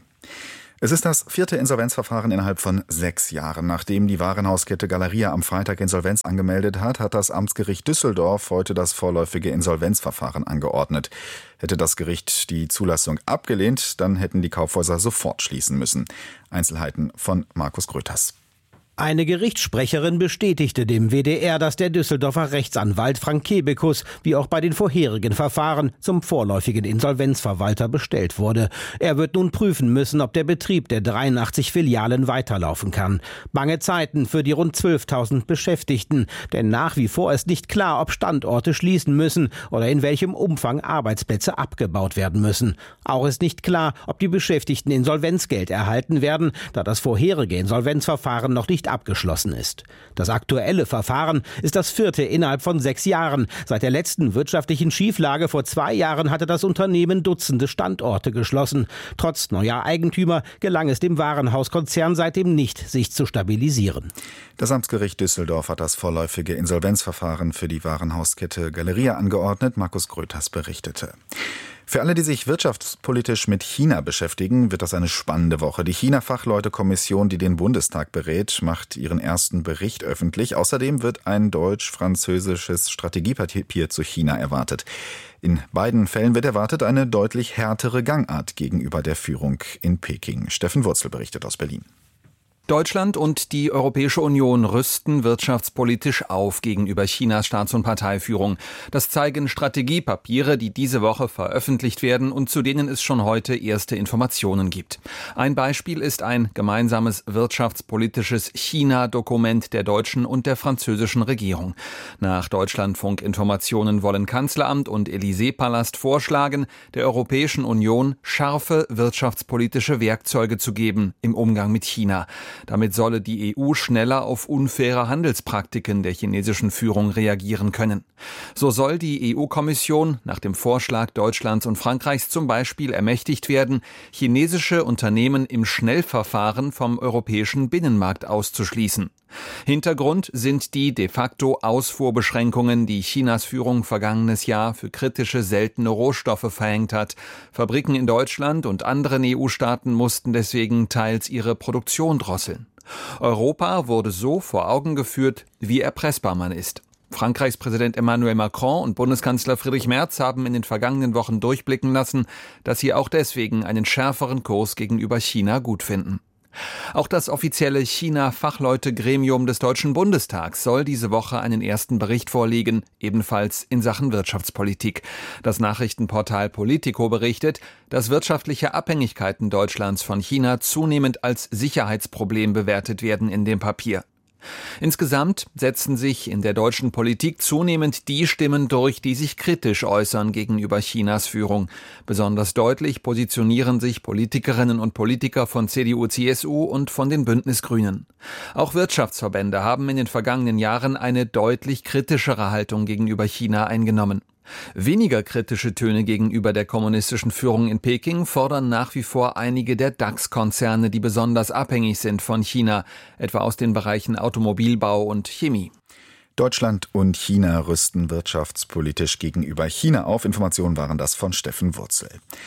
Es ist das vierte Insolvenzverfahren innerhalb von sechs Jahren. Nachdem die Warenhauskette Galeria am Freitag Insolvenz angemeldet hat, hat das Amtsgericht Düsseldorf heute das vorläufige Insolvenzverfahren angeordnet. Hätte das Gericht die Zulassung abgelehnt, dann hätten die Kaufhäuser sofort schließen müssen. Einzelheiten von Markus Gröters. Eine Gerichtssprecherin bestätigte dem W D R, dass der Düsseldorfer Rechtsanwalt Frank Kebekus, wie auch bei den vorherigen Verfahren, zum vorläufigen Insolvenzverwalter bestellt wurde. Er wird nun prüfen müssen, ob der Betrieb der dreiundachtzig Filialen weiterlaufen kann. Bange Zeiten für die rund zwölftausend Beschäftigten, denn nach wie vor ist nicht klar, ob Standorte schließen müssen oder in welchem Umfang Arbeitsplätze abgebaut werden müssen. Auch ist nicht klar, ob die Beschäftigten Insolvenzgeld erhalten werden, da das vorherige Insolvenzverfahren noch nicht abgeschlossen ist. Das aktuelle Verfahren ist das vierte innerhalb von sechs Jahren. Seit der letzten wirtschaftlichen Schieflage vor zwei Jahren hatte das Unternehmen Dutzende Standorte geschlossen. Trotz neuer Eigentümer gelang es dem Warenhauskonzern seitdem nicht, sich zu stabilisieren. Das Amtsgericht Düsseldorf hat das vorläufige Insolvenzverfahren für die Warenhauskette Galeria angeordnet. Markus Gröters berichtete. Für alle, die sich wirtschaftspolitisch mit China beschäftigen, wird das eine spannende Woche. Die China-Fachleute-Kommission, die den Bundestag berät, macht ihren ersten Bericht öffentlich. Außerdem wird ein deutsch-französisches Strategiepapier zu China erwartet. In beiden Fällen wird erwartet eine deutlich härtere Gangart gegenüber der Führung in Peking. Steffen Wurzel berichtet aus Berlin. Deutschland und die Europäische Union rüsten wirtschaftspolitisch auf gegenüber Chinas Staats- und Parteiführung. Das zeigen Strategiepapiere, die diese Woche veröffentlicht werden und zu denen es schon heute erste Informationen gibt. Ein Beispiel ist ein gemeinsames wirtschaftspolitisches China-Dokument der deutschen und der französischen Regierung. Nach Deutschlandfunk-Informationen wollen Kanzleramt und Élysée-Palast vorschlagen, der Europäischen Union scharfe wirtschaftspolitische Werkzeuge zu geben im Umgang mit China. Damit solle die E U schneller auf unfaire Handelspraktiken der chinesischen Führung reagieren können. So soll die E U-Kommission nach dem Vorschlag Deutschlands und Frankreichs zum Beispiel ermächtigt werden, chinesische Unternehmen im Schnellverfahren vom europäischen Binnenmarkt auszuschließen. Hintergrund sind die de facto Ausfuhrbeschränkungen, die Chinas Führung vergangenes Jahr für kritische seltene Rohstoffe verhängt hat. Fabriken in Deutschland und anderen E U-Staaten mussten deswegen teils ihre Produktion drosseln. Europa wurde so vor Augen geführt, wie erpressbar man ist. Frankreichs Präsident Emmanuel Macron und Bundeskanzler Friedrich Merz haben in den vergangenen Wochen durchblicken lassen, dass sie auch deswegen einen schärferen Kurs gegenüber China gut finden. Auch das offizielle China-Fachleute-Gremium des Deutschen Bundestags soll diese Woche einen ersten Bericht vorlegen, ebenfalls in Sachen Wirtschaftspolitik. Das Nachrichtenportal Politico berichtet, dass wirtschaftliche Abhängigkeiten Deutschlands von China zunehmend als Sicherheitsproblem bewertet werden in dem Papier. Insgesamt setzen sich in der deutschen Politik zunehmend die Stimmen durch, die sich kritisch äußern gegenüber Chinas Führung. Besonders deutlich positionieren sich Politikerinnen und Politiker von C D U, C S U und von den Bündnisgrünen. Auch Wirtschaftsverbände haben in den vergangenen Jahren eine deutlich kritischere Haltung gegenüber China eingenommen. Weniger kritische Töne gegenüber der kommunistischen Führung in Peking fordern nach wie vor einige der DAX-Konzerne, die besonders abhängig sind von China, etwa aus den Bereichen Automobilbau und Chemie. Deutschland und China rüsten wirtschaftspolitisch gegenüber China auf. Informationen waren das von Steffen Wurzel.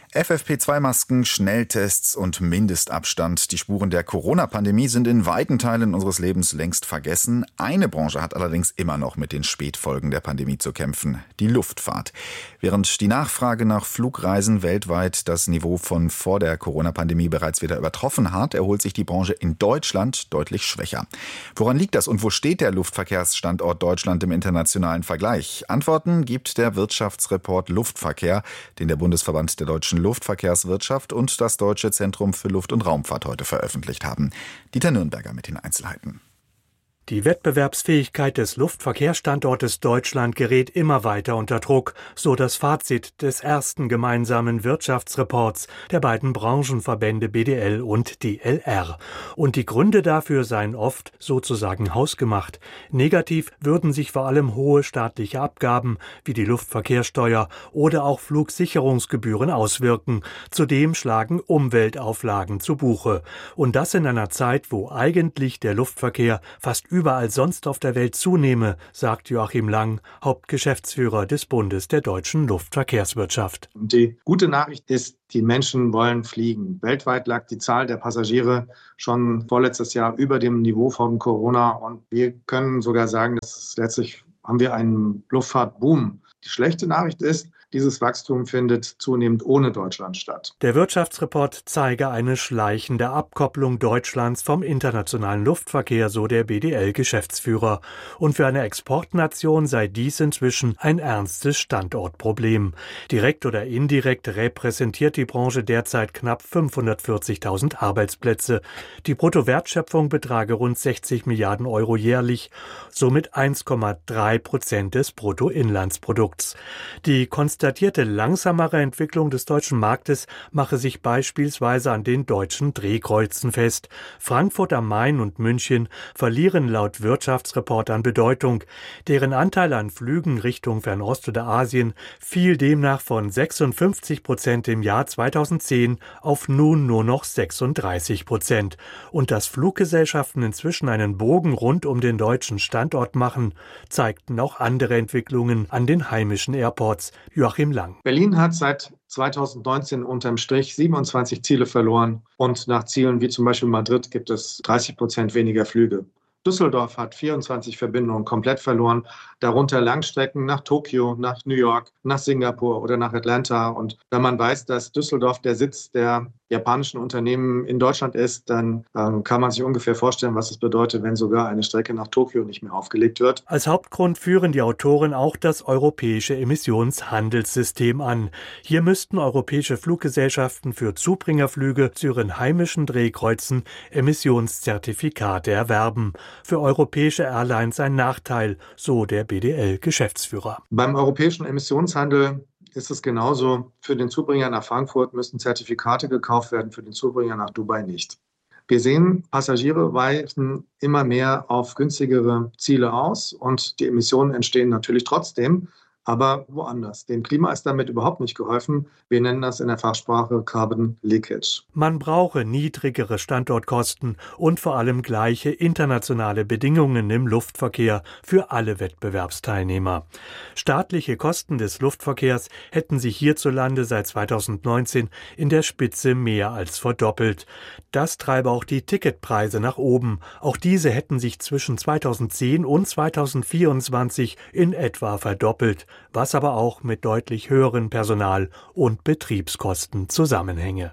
F F P zwei Masken, Schnelltests und Mindestabstand. Die Spuren der Corona-Pandemie sind in weiten Teilen unseres Lebens längst vergessen. Eine Branche hat allerdings immer noch mit den Spätfolgen der Pandemie zu kämpfen: die Luftfahrt. Während die Nachfrage nach Flugreisen weltweit das Niveau von vor der Corona-Pandemie bereits wieder übertroffen hat, erholt sich die Branche in Deutschland deutlich schwächer. Woran liegt das und wo steht der Luftverkehrsstandort Deutschland im internationalen Vergleich? Antworten gibt der Wirtschaftsreport Luftverkehr, den der Bundesverband der deutschen Luftverkehrswirtschaft und das Deutsche Zentrum für Luft- und Raumfahrt heute veröffentlicht haben. Dieter Nürnberger mit den Einzelheiten. Die Wettbewerbsfähigkeit des Luftverkehrsstandortes Deutschland gerät immer weiter unter Druck, so das Fazit des ersten gemeinsamen Wirtschaftsreports der beiden Branchenverbände B D L und D L R. Und die Gründe dafür seien oft sozusagen hausgemacht. Negativ würden sich vor allem hohe staatliche Abgaben wie die Luftverkehrssteuer oder auch Flugsicherungsgebühren auswirken. Zudem schlagen Umweltauflagen zu Buche. Und das in einer Zeit, wo eigentlich der Luftverkehr fast überall sonst auf der Welt zunehme, sagt Joachim Lang, Hauptgeschäftsführer des Bundes der deutschen Luftverkehrswirtschaft. Die gute Nachricht ist, die Menschen wollen fliegen. Weltweit lag die Zahl der Passagiere schon vorletztes Jahr über dem Niveau von Corona und wir können sogar sagen, dass letztlich haben wir einen Luftfahrtboom. Die schlechte Nachricht ist, dieses Wachstum findet zunehmend ohne Deutschland statt. Der Wirtschaftsreport zeige eine schleichende Abkopplung Deutschlands vom internationalen Luftverkehr, so der B D L-Geschäftsführer. Und für eine Exportnation sei dies inzwischen ein ernstes Standortproblem. Direkt oder indirekt repräsentiert die Branche derzeit knapp fünfhundertvierzigtausend Arbeitsplätze. Die Bruttowertschöpfung betrage rund sechzig Milliarden Euro jährlich, somit eins Komma drei Prozent des Bruttoinlandsprodukts. Die konstatierte langsamere Entwicklung des deutschen Marktes mache sich beispielsweise an den deutschen Drehkreuzen fest. Frankfurt am Main und München verlieren laut Wirtschaftsreport an Bedeutung. Deren Anteil an Flügen Richtung Fernost oder Asien fiel demnach von sechsundfünfzig Prozent im Jahr zweitausendzehn auf nun nur noch sechsunddreißig Prozent. Und dass Fluggesellschaften inzwischen einen Bogen rund um den deutschen Standort machen, zeigten auch andere Entwicklungen an den heimischen Airports. Joachim Lang. Berlin hat seit zweitausendneunzehn unterm Strich siebenundzwanzig Ziele verloren und nach Zielen wie zum Beispiel Madrid gibt es dreißig Prozent weniger Flüge. Düsseldorf hat vierundzwanzig Verbindungen komplett verloren, darunter Langstrecken nach Tokio, nach New York, nach Singapur oder nach Atlanta. Und wenn man weiß, dass Düsseldorf der Sitz der japanischen Unternehmen in Deutschland ist, dann ähm, kann man sich ungefähr vorstellen, was es bedeutet, wenn sogar eine Strecke nach Tokio nicht mehr aufgelegt wird. Als Hauptgrund führen die Autoren auch das europäische Emissionshandelssystem an. Hier müssten europäische Fluggesellschaften für Zubringerflüge zu ihren heimischen Drehkreuzen Emissionszertifikate erwerben. Für europäische Airlines ein Nachteil, so der B D L-Geschäftsführer. Beim europäischen Emissionshandel ist es genauso. Für den Zubringer nach Frankfurt müssen Zertifikate gekauft werden, für den Zubringer nach Dubai nicht. Wir sehen, Passagiere weichen immer mehr auf günstigere Ziele aus und die Emissionen entstehen natürlich trotzdem, aber woanders. Dem Klima ist damit überhaupt nicht geholfen. Wir nennen das in der Fachsprache Carbon Leakage. Man brauche niedrigere Standortkosten und vor allem gleiche internationale Bedingungen im Luftverkehr für alle Wettbewerbsteilnehmer. Staatliche Kosten des Luftverkehrs hätten sich hierzulande seit zweitausendneunzehn in der Spitze mehr als verdoppelt. Das treibe auch die Ticketpreise nach oben. Auch diese hätten sich zwischen zweitausendzehn und zweitausendvierundzwanzig in etwa verdoppelt, was aber auch mit deutlich höheren Personal- und Betriebskosten zusammenhänge.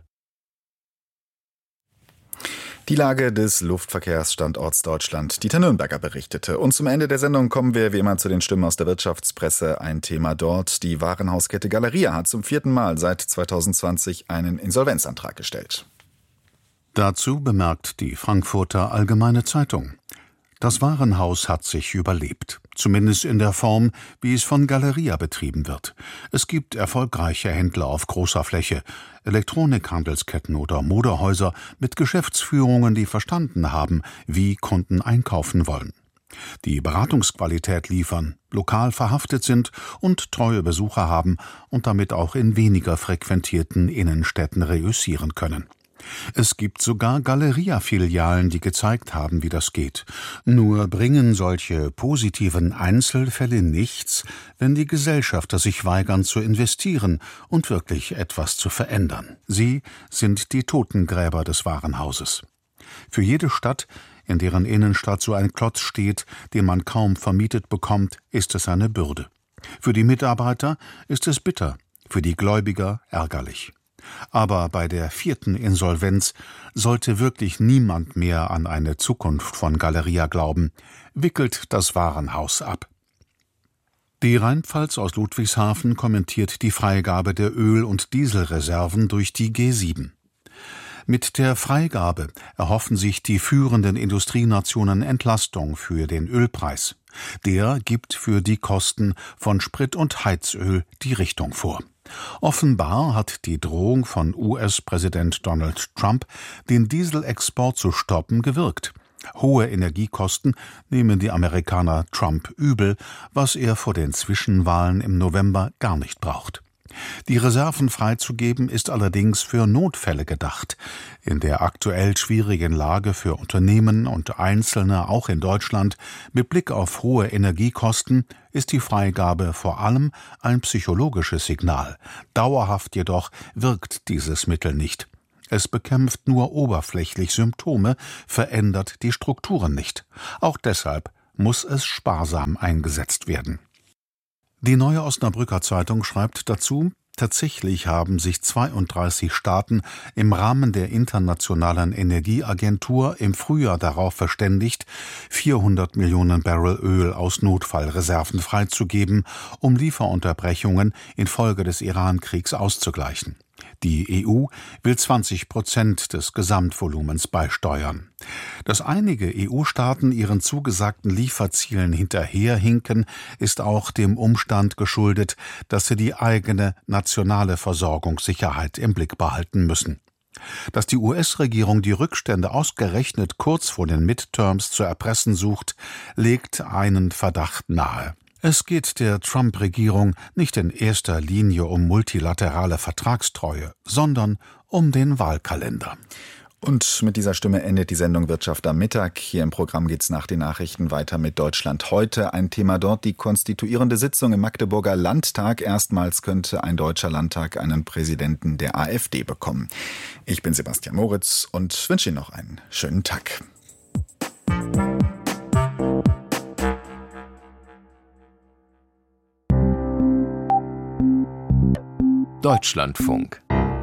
Die Lage des Luftverkehrsstandorts Deutschland. Dieter Nürnberger berichtete. Und zum Ende der Sendung kommen wir wie immer zu den Stimmen aus der Wirtschaftspresse. Ein Thema dort. Die Warenhauskette Galeria hat zum vierten Mal seit zweitausendzwanzig einen Insolvenzantrag gestellt. Dazu bemerkt die Frankfurter Allgemeine Zeitung: Das Warenhaus hat sich überlebt, zumindest in der Form, wie es von Galeria betrieben wird. Es gibt erfolgreiche Händler auf großer Fläche, Elektronikhandelsketten oder Modehäuser mit Geschäftsführungen, die verstanden haben, wie Kunden einkaufen wollen, die Beratungsqualität liefern, lokal verhaftet sind und treue Besucher haben und damit auch in weniger frequentierten Innenstädten reüssieren können. Es gibt sogar Galeria-Filialen, die gezeigt haben, wie das geht. Nur bringen solche positiven Einzelfälle nichts, wenn die Gesellschafter sich weigern zu investieren und wirklich etwas zu verändern. Sie sind die Totengräber des Warenhauses. Für jede Stadt, in deren Innenstadt so ein Klotz steht, den man kaum vermietet bekommt, ist es eine Bürde. Für die Mitarbeiter ist es bitter, für die Gläubiger ärgerlich. Aber bei der vierten Insolvenz sollte wirklich niemand mehr an eine Zukunft von Galeria glauben, wickelt das Warenhaus ab. Die Rheinpfalz aus Ludwigshafen kommentiert die Freigabe der Öl- und Dieselreserven durch die G sieben. Mit der Freigabe erhoffen sich die führenden Industrienationen Entlastung für den Ölpreis. Der gibt für die Kosten von Sprit und Heizöl die Richtung vor. Offenbar hat die Drohung von U S-Präsident Donald Trump, den Dieselexport zu stoppen, gewirkt. Hohe Energiekosten nehmen die Amerikaner Trump übel, was er vor den Zwischenwahlen im November gar nicht braucht. Die Reserven freizugeben ist allerdings für Notfälle gedacht. In der aktuell schwierigen Lage für Unternehmen und Einzelne, auch in Deutschland, mit Blick auf hohe Energiekosten, ist die Freigabe vor allem ein psychologisches Signal. Dauerhaft jedoch wirkt dieses Mittel nicht. Es bekämpft nur oberflächlich Symptome, verändert die Strukturen nicht. Auch deshalb muss es sparsam eingesetzt werden. Die Neue Osnabrücker Zeitung schreibt dazu: Tatsächlich haben sich zweiunddreißig Staaten im Rahmen der Internationalen Energieagentur im Frühjahr darauf verständigt, vierhundert Millionen Barrel Öl aus Notfallreserven freizugeben, um Lieferunterbrechungen infolge des Iran-Kriegs auszugleichen. Die E U will zwanzig Prozent des Gesamtvolumens beisteuern. Dass einige E U-Staaten ihren zugesagten Lieferzielen hinterherhinken, ist auch dem Umstand geschuldet, dass sie die eigene nationale Versorgungssicherheit im Blick behalten müssen. Dass die U S-Regierung die Rückstände ausgerechnet kurz vor den Midterms zu erpressen sucht, legt einen Verdacht nahe. Es geht der Trump-Regierung nicht in erster Linie um multilaterale Vertragstreue, sondern um den Wahlkalender. Und mit dieser Stimme endet die Sendung Wirtschaft am Mittag. Hier im Programm geht's nach den Nachrichten weiter mit Deutschland heute. Ein Thema dort, die konstituierende Sitzung im Magdeburger Landtag. Erstmals könnte ein deutscher Landtag einen Präsidenten der AfD bekommen. Ich bin Sebastian Moritz und wünsche Ihnen noch einen schönen Tag. Deutschlandfunk.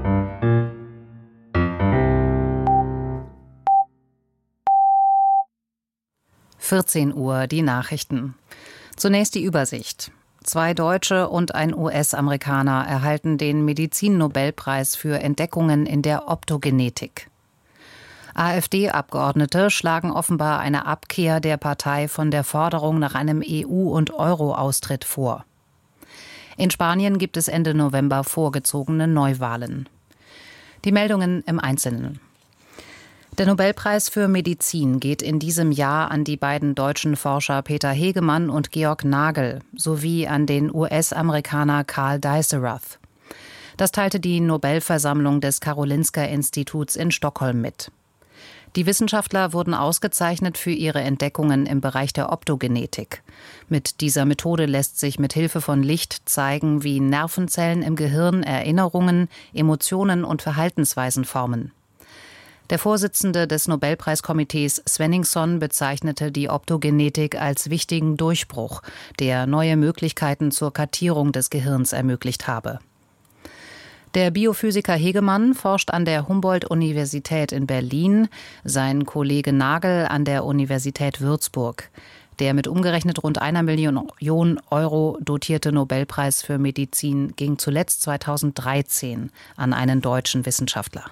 vierzehn Uhr, die Nachrichten. Zunächst die Übersicht. Zwei Deutsche und ein U S-Amerikaner erhalten den Medizin-Nobelpreis für Entdeckungen in der Optogenetik. AfD-Abgeordnete schlagen offenbar eine Abkehr der Partei von der Forderung nach einem E U- und Euro-Austritt vor. In Spanien gibt es Ende November vorgezogene Neuwahlen. Die Meldungen im Einzelnen. Der Nobelpreis für Medizin geht in diesem Jahr an die beiden deutschen Forscher Peter Hegemann und Georg Nagel sowie an den U S-Amerikaner Karl Dijsselrath. Das teilte die Nobelversammlung des Karolinska-Instituts in Stockholm mit. Die Wissenschaftler wurden ausgezeichnet für ihre Entdeckungen im Bereich der Optogenetik. Mit dieser Methode lässt sich mit Hilfe von Licht zeigen, wie Nervenzellen im Gehirn Erinnerungen, Emotionen und Verhaltensweisen formen. Der Vorsitzende des Nobelpreiskomitees Svenningsson bezeichnete die Optogenetik als wichtigen Durchbruch, der neue Möglichkeiten zur Kartierung des Gehirns ermöglicht habe. Der Biophysiker Hegemann forscht an der Humboldt-Universität in Berlin, sein Kollege Nagel an der Universität Würzburg. Der mit umgerechnet rund einer Million Euro dotierte Nobelpreis für Medizin ging zuletzt zweitausenddreizehn an einen deutschen Wissenschaftler.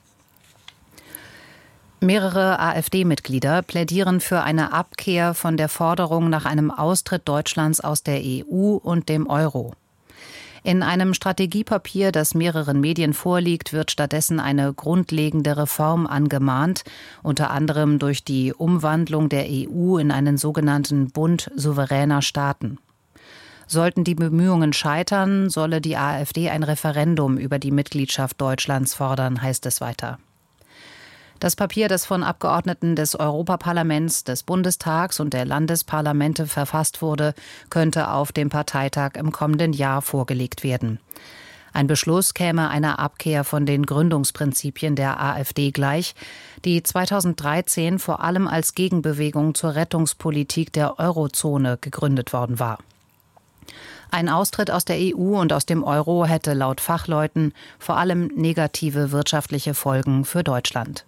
Mehrere AfD-Mitglieder plädieren für eine Abkehr von der Forderung nach einem Austritt Deutschlands aus der E U und dem Euro. In einem Strategiepapier, das mehreren Medien vorliegt, wird stattdessen eine grundlegende Reform angemahnt, unter anderem durch die Umwandlung der E U in einen sogenannten Bund souveräner Staaten. Sollten die Bemühungen scheitern, solle die AfD ein Referendum über die Mitgliedschaft Deutschlands fordern, heißt es weiter. Das Papier, das von Abgeordneten des Europaparlaments, des Bundestags und der Landesparlamente verfasst wurde, könnte auf dem Parteitag im kommenden Jahr vorgelegt werden. Ein Beschluss käme einer Abkehr von den Gründungsprinzipien der AfD gleich, die zweitausenddreizehn vor allem als Gegenbewegung zur Rettungspolitik der Eurozone gegründet worden war. Ein Austritt aus der E U und aus dem Euro hätte laut Fachleuten vor allem negative wirtschaftliche Folgen für Deutschland.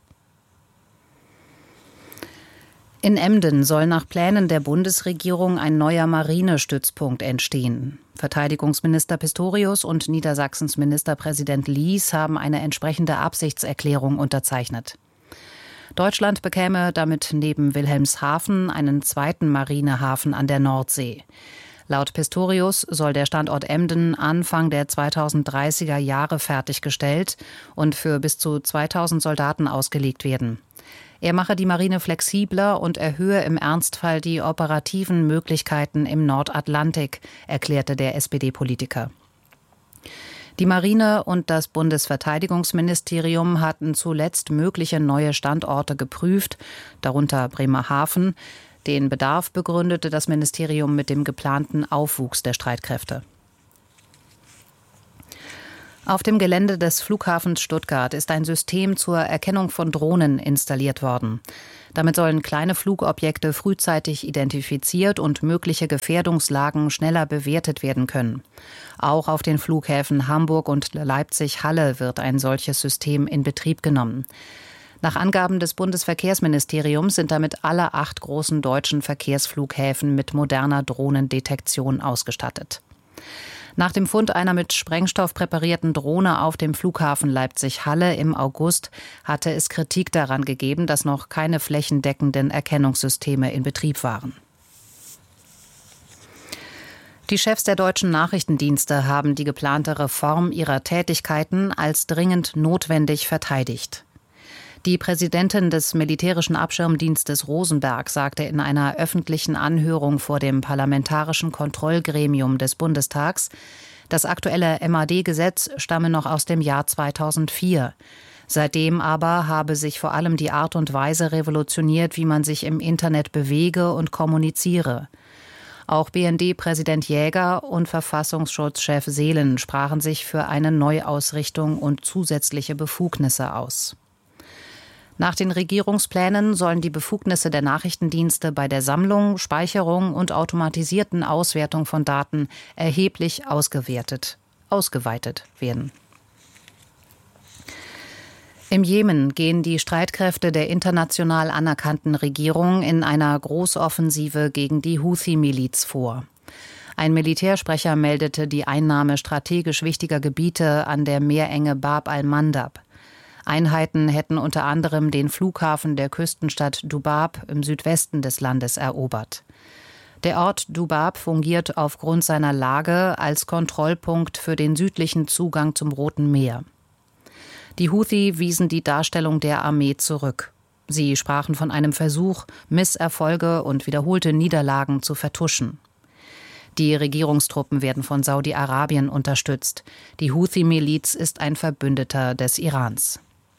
In Emden soll nach Plänen der Bundesregierung ein neuer Marinestützpunkt entstehen. Verteidigungsminister Pistorius und Niedersachsens Ministerpräsident Lies haben eine entsprechende Absichtserklärung unterzeichnet. Deutschland bekäme damit neben Wilhelmshaven einen zweiten Marinehafen an der Nordsee. Laut Pistorius soll der Standort Emden Anfang der zweitausenddreißiger Jahre fertiggestellt und für bis zu zweitausend Soldaten ausgelegt werden. Er mache die Marine flexibler und erhöhe im Ernstfall die operativen Möglichkeiten im Nordatlantik, erklärte der S P D-Politiker. Die Marine und das Bundesverteidigungsministerium hatten zuletzt mögliche neue Standorte geprüft, darunter Bremerhaven. Den Bedarf begründete das Ministerium mit dem geplanten Aufwuchs der Streitkräfte. Auf dem Gelände des Flughafens Stuttgart ist ein System zur Erkennung von Drohnen installiert worden. Damit sollen kleine Flugobjekte frühzeitig identifiziert und mögliche Gefährdungslagen schneller bewertet werden können. Auch auf den Flughäfen Hamburg und Leipzig-Halle wird ein solches System in Betrieb genommen. Nach Angaben des Bundesverkehrsministeriums sind damit alle acht großen deutschen Verkehrsflughäfen mit moderner Drohnendetektion ausgestattet. Nach dem Fund einer mit Sprengstoff präparierten Drohne auf dem Flughafen Leipzig-Halle im August hatte es Kritik daran gegeben, dass noch keine flächendeckenden Erkennungssysteme in Betrieb waren. Die Chefs der deutschen Nachrichtendienste haben die geplante Reform ihrer Tätigkeiten als dringend notwendig verteidigt. Die Präsidentin des militärischen Abschirmdienstes Rosenberg sagte in einer öffentlichen Anhörung vor dem Parlamentarischen Kontrollgremium des Bundestags, das aktuelle M A D-Gesetz stamme noch aus dem Jahr zweitausendvier. Seitdem aber habe sich vor allem die Art und Weise revolutioniert, wie man sich im Internet bewege und kommuniziere. Auch B N D-Präsident Jäger und Verfassungsschutzchef Seelen sprachen sich für eine Neuausrichtung und zusätzliche Befugnisse aus. Nach den Regierungsplänen sollen die Befugnisse der Nachrichtendienste bei der Sammlung, Speicherung und automatisierten Auswertung von Daten erheblich ausgewertet, ausgeweitet werden. Im Jemen gehen die Streitkräfte der international anerkannten Regierung in einer Großoffensive gegen die Houthi-Miliz vor. Ein Militärsprecher meldete die Einnahme strategisch wichtiger Gebiete an der Meerenge Bab al-Mandab. Einheiten hätten unter anderem den Flughafen der Küstenstadt Dubab im Südwesten des Landes erobert. Der Ort Dubab fungiert aufgrund seiner Lage als Kontrollpunkt für den südlichen Zugang zum Roten Meer. Die Houthi wiesen die Darstellung der Armee zurück. Sie sprachen von einem Versuch, Misserfolge und wiederholte Niederlagen zu vertuschen. Die Regierungstruppen werden von Saudi-Arabien unterstützt. Die Houthi-Miliz ist ein Verbündeter des Irans.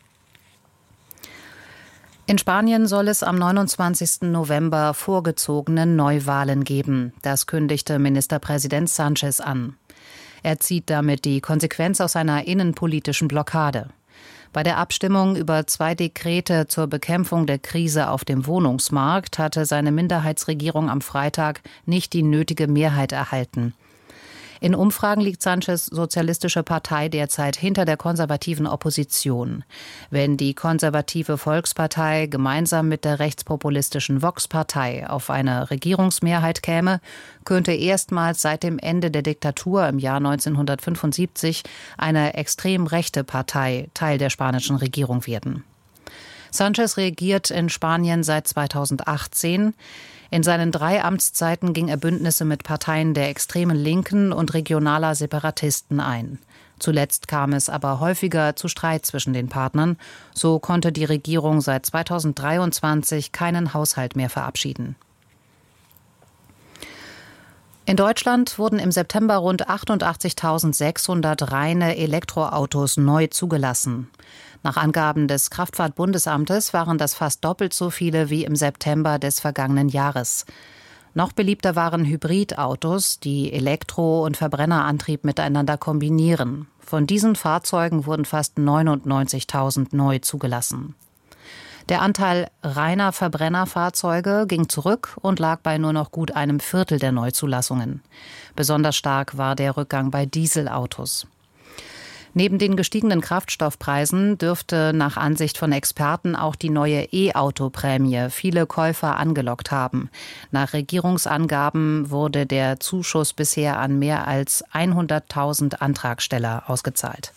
In Spanien soll es am neunundzwanzigsten November vorgezogene Neuwahlen geben. Das kündigte Ministerpräsident Sánchez an. Er zieht damit die Konsequenz aus seiner innenpolitischen Blockade. Bei der Abstimmung über zwei Dekrete zur Bekämpfung der Krise auf dem Wohnungsmarkt hatte seine Minderheitsregierung am Freitag nicht die nötige Mehrheit erhalten. In Umfragen liegt Sánchez' Sozialistische Partei derzeit hinter der konservativen Opposition. Wenn die konservative Volkspartei gemeinsam mit der rechtspopulistischen Vox-Partei auf eine Regierungsmehrheit käme, könnte erstmals seit dem Ende der Diktatur im Jahr neunzehnhundertfünfundsiebzig eine extrem rechte Partei Teil der spanischen Regierung werden. Sánchez regiert in Spanien seit zweitausendachtzehn. In seinen drei Amtszeiten ging er Bündnisse mit Parteien der extremen Linken und regionaler Separatisten ein. Zuletzt kam es aber häufiger zu Streit zwischen den Partnern. So konnte die Regierung seit zweitausenddreiundzwanzig keinen Haushalt mehr verabschieden. In Deutschland wurden im September rund achtundachtzigtausendsechshundert reine Elektroautos neu zugelassen. Nach Angaben des Kraftfahrtbundesamtes waren das fast doppelt so viele wie im September des vergangenen Jahres. Noch beliebter waren Hybridautos, die Elektro- und Verbrennerantrieb miteinander kombinieren. Von diesen Fahrzeugen wurden fast neunundneunzigtausend neu zugelassen. Der Anteil reiner Verbrennerfahrzeuge ging zurück und lag bei nur noch gut einem Viertel der Neuzulassungen. Besonders stark war der Rückgang bei Dieselautos. Neben den gestiegenen Kraftstoffpreisen dürfte nach Ansicht von Experten auch die neue E-Auto-Prämie viele Käufer angelockt haben. Nach Regierungsangaben wurde der Zuschuss bisher an mehr als hunderttausend Antragsteller ausgezahlt.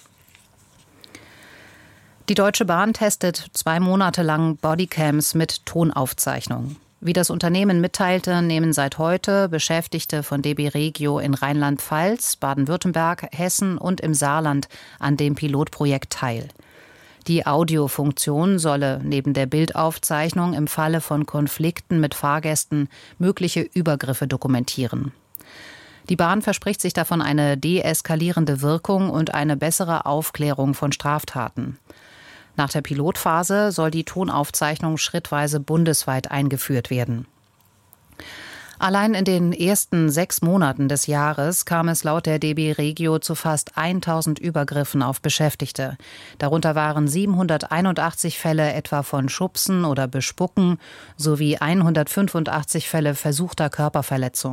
Die Deutsche Bahn testet zwei Monate lang Bodycams mit Tonaufzeichnung. Wie das Unternehmen mitteilte, nehmen seit heute Beschäftigte von D B Regio in Rheinland-Pfalz, Baden-Württemberg, Hessen und im Saarland an dem Pilotprojekt teil. Die Audiofunktion solle neben der Bildaufzeichnung im Falle von Konflikten mit Fahrgästen mögliche Übergriffe dokumentieren. Die Bahn verspricht sich davon eine deeskalierende Wirkung und eine bessere Aufklärung von Straftaten. Nach der Pilotphase soll die Tonaufzeichnung schrittweise bundesweit eingeführt werden. Allein in den ersten sechs Monaten des Jahres kam es laut der D B Regio zu fast tausend Übergriffen auf Beschäftigte. Darunter waren siebenhunderteinundachtzig Fälle etwa von Schubsen oder Bespucken sowie hundertfünfundachtzig Fälle versuchter Körperverletzung.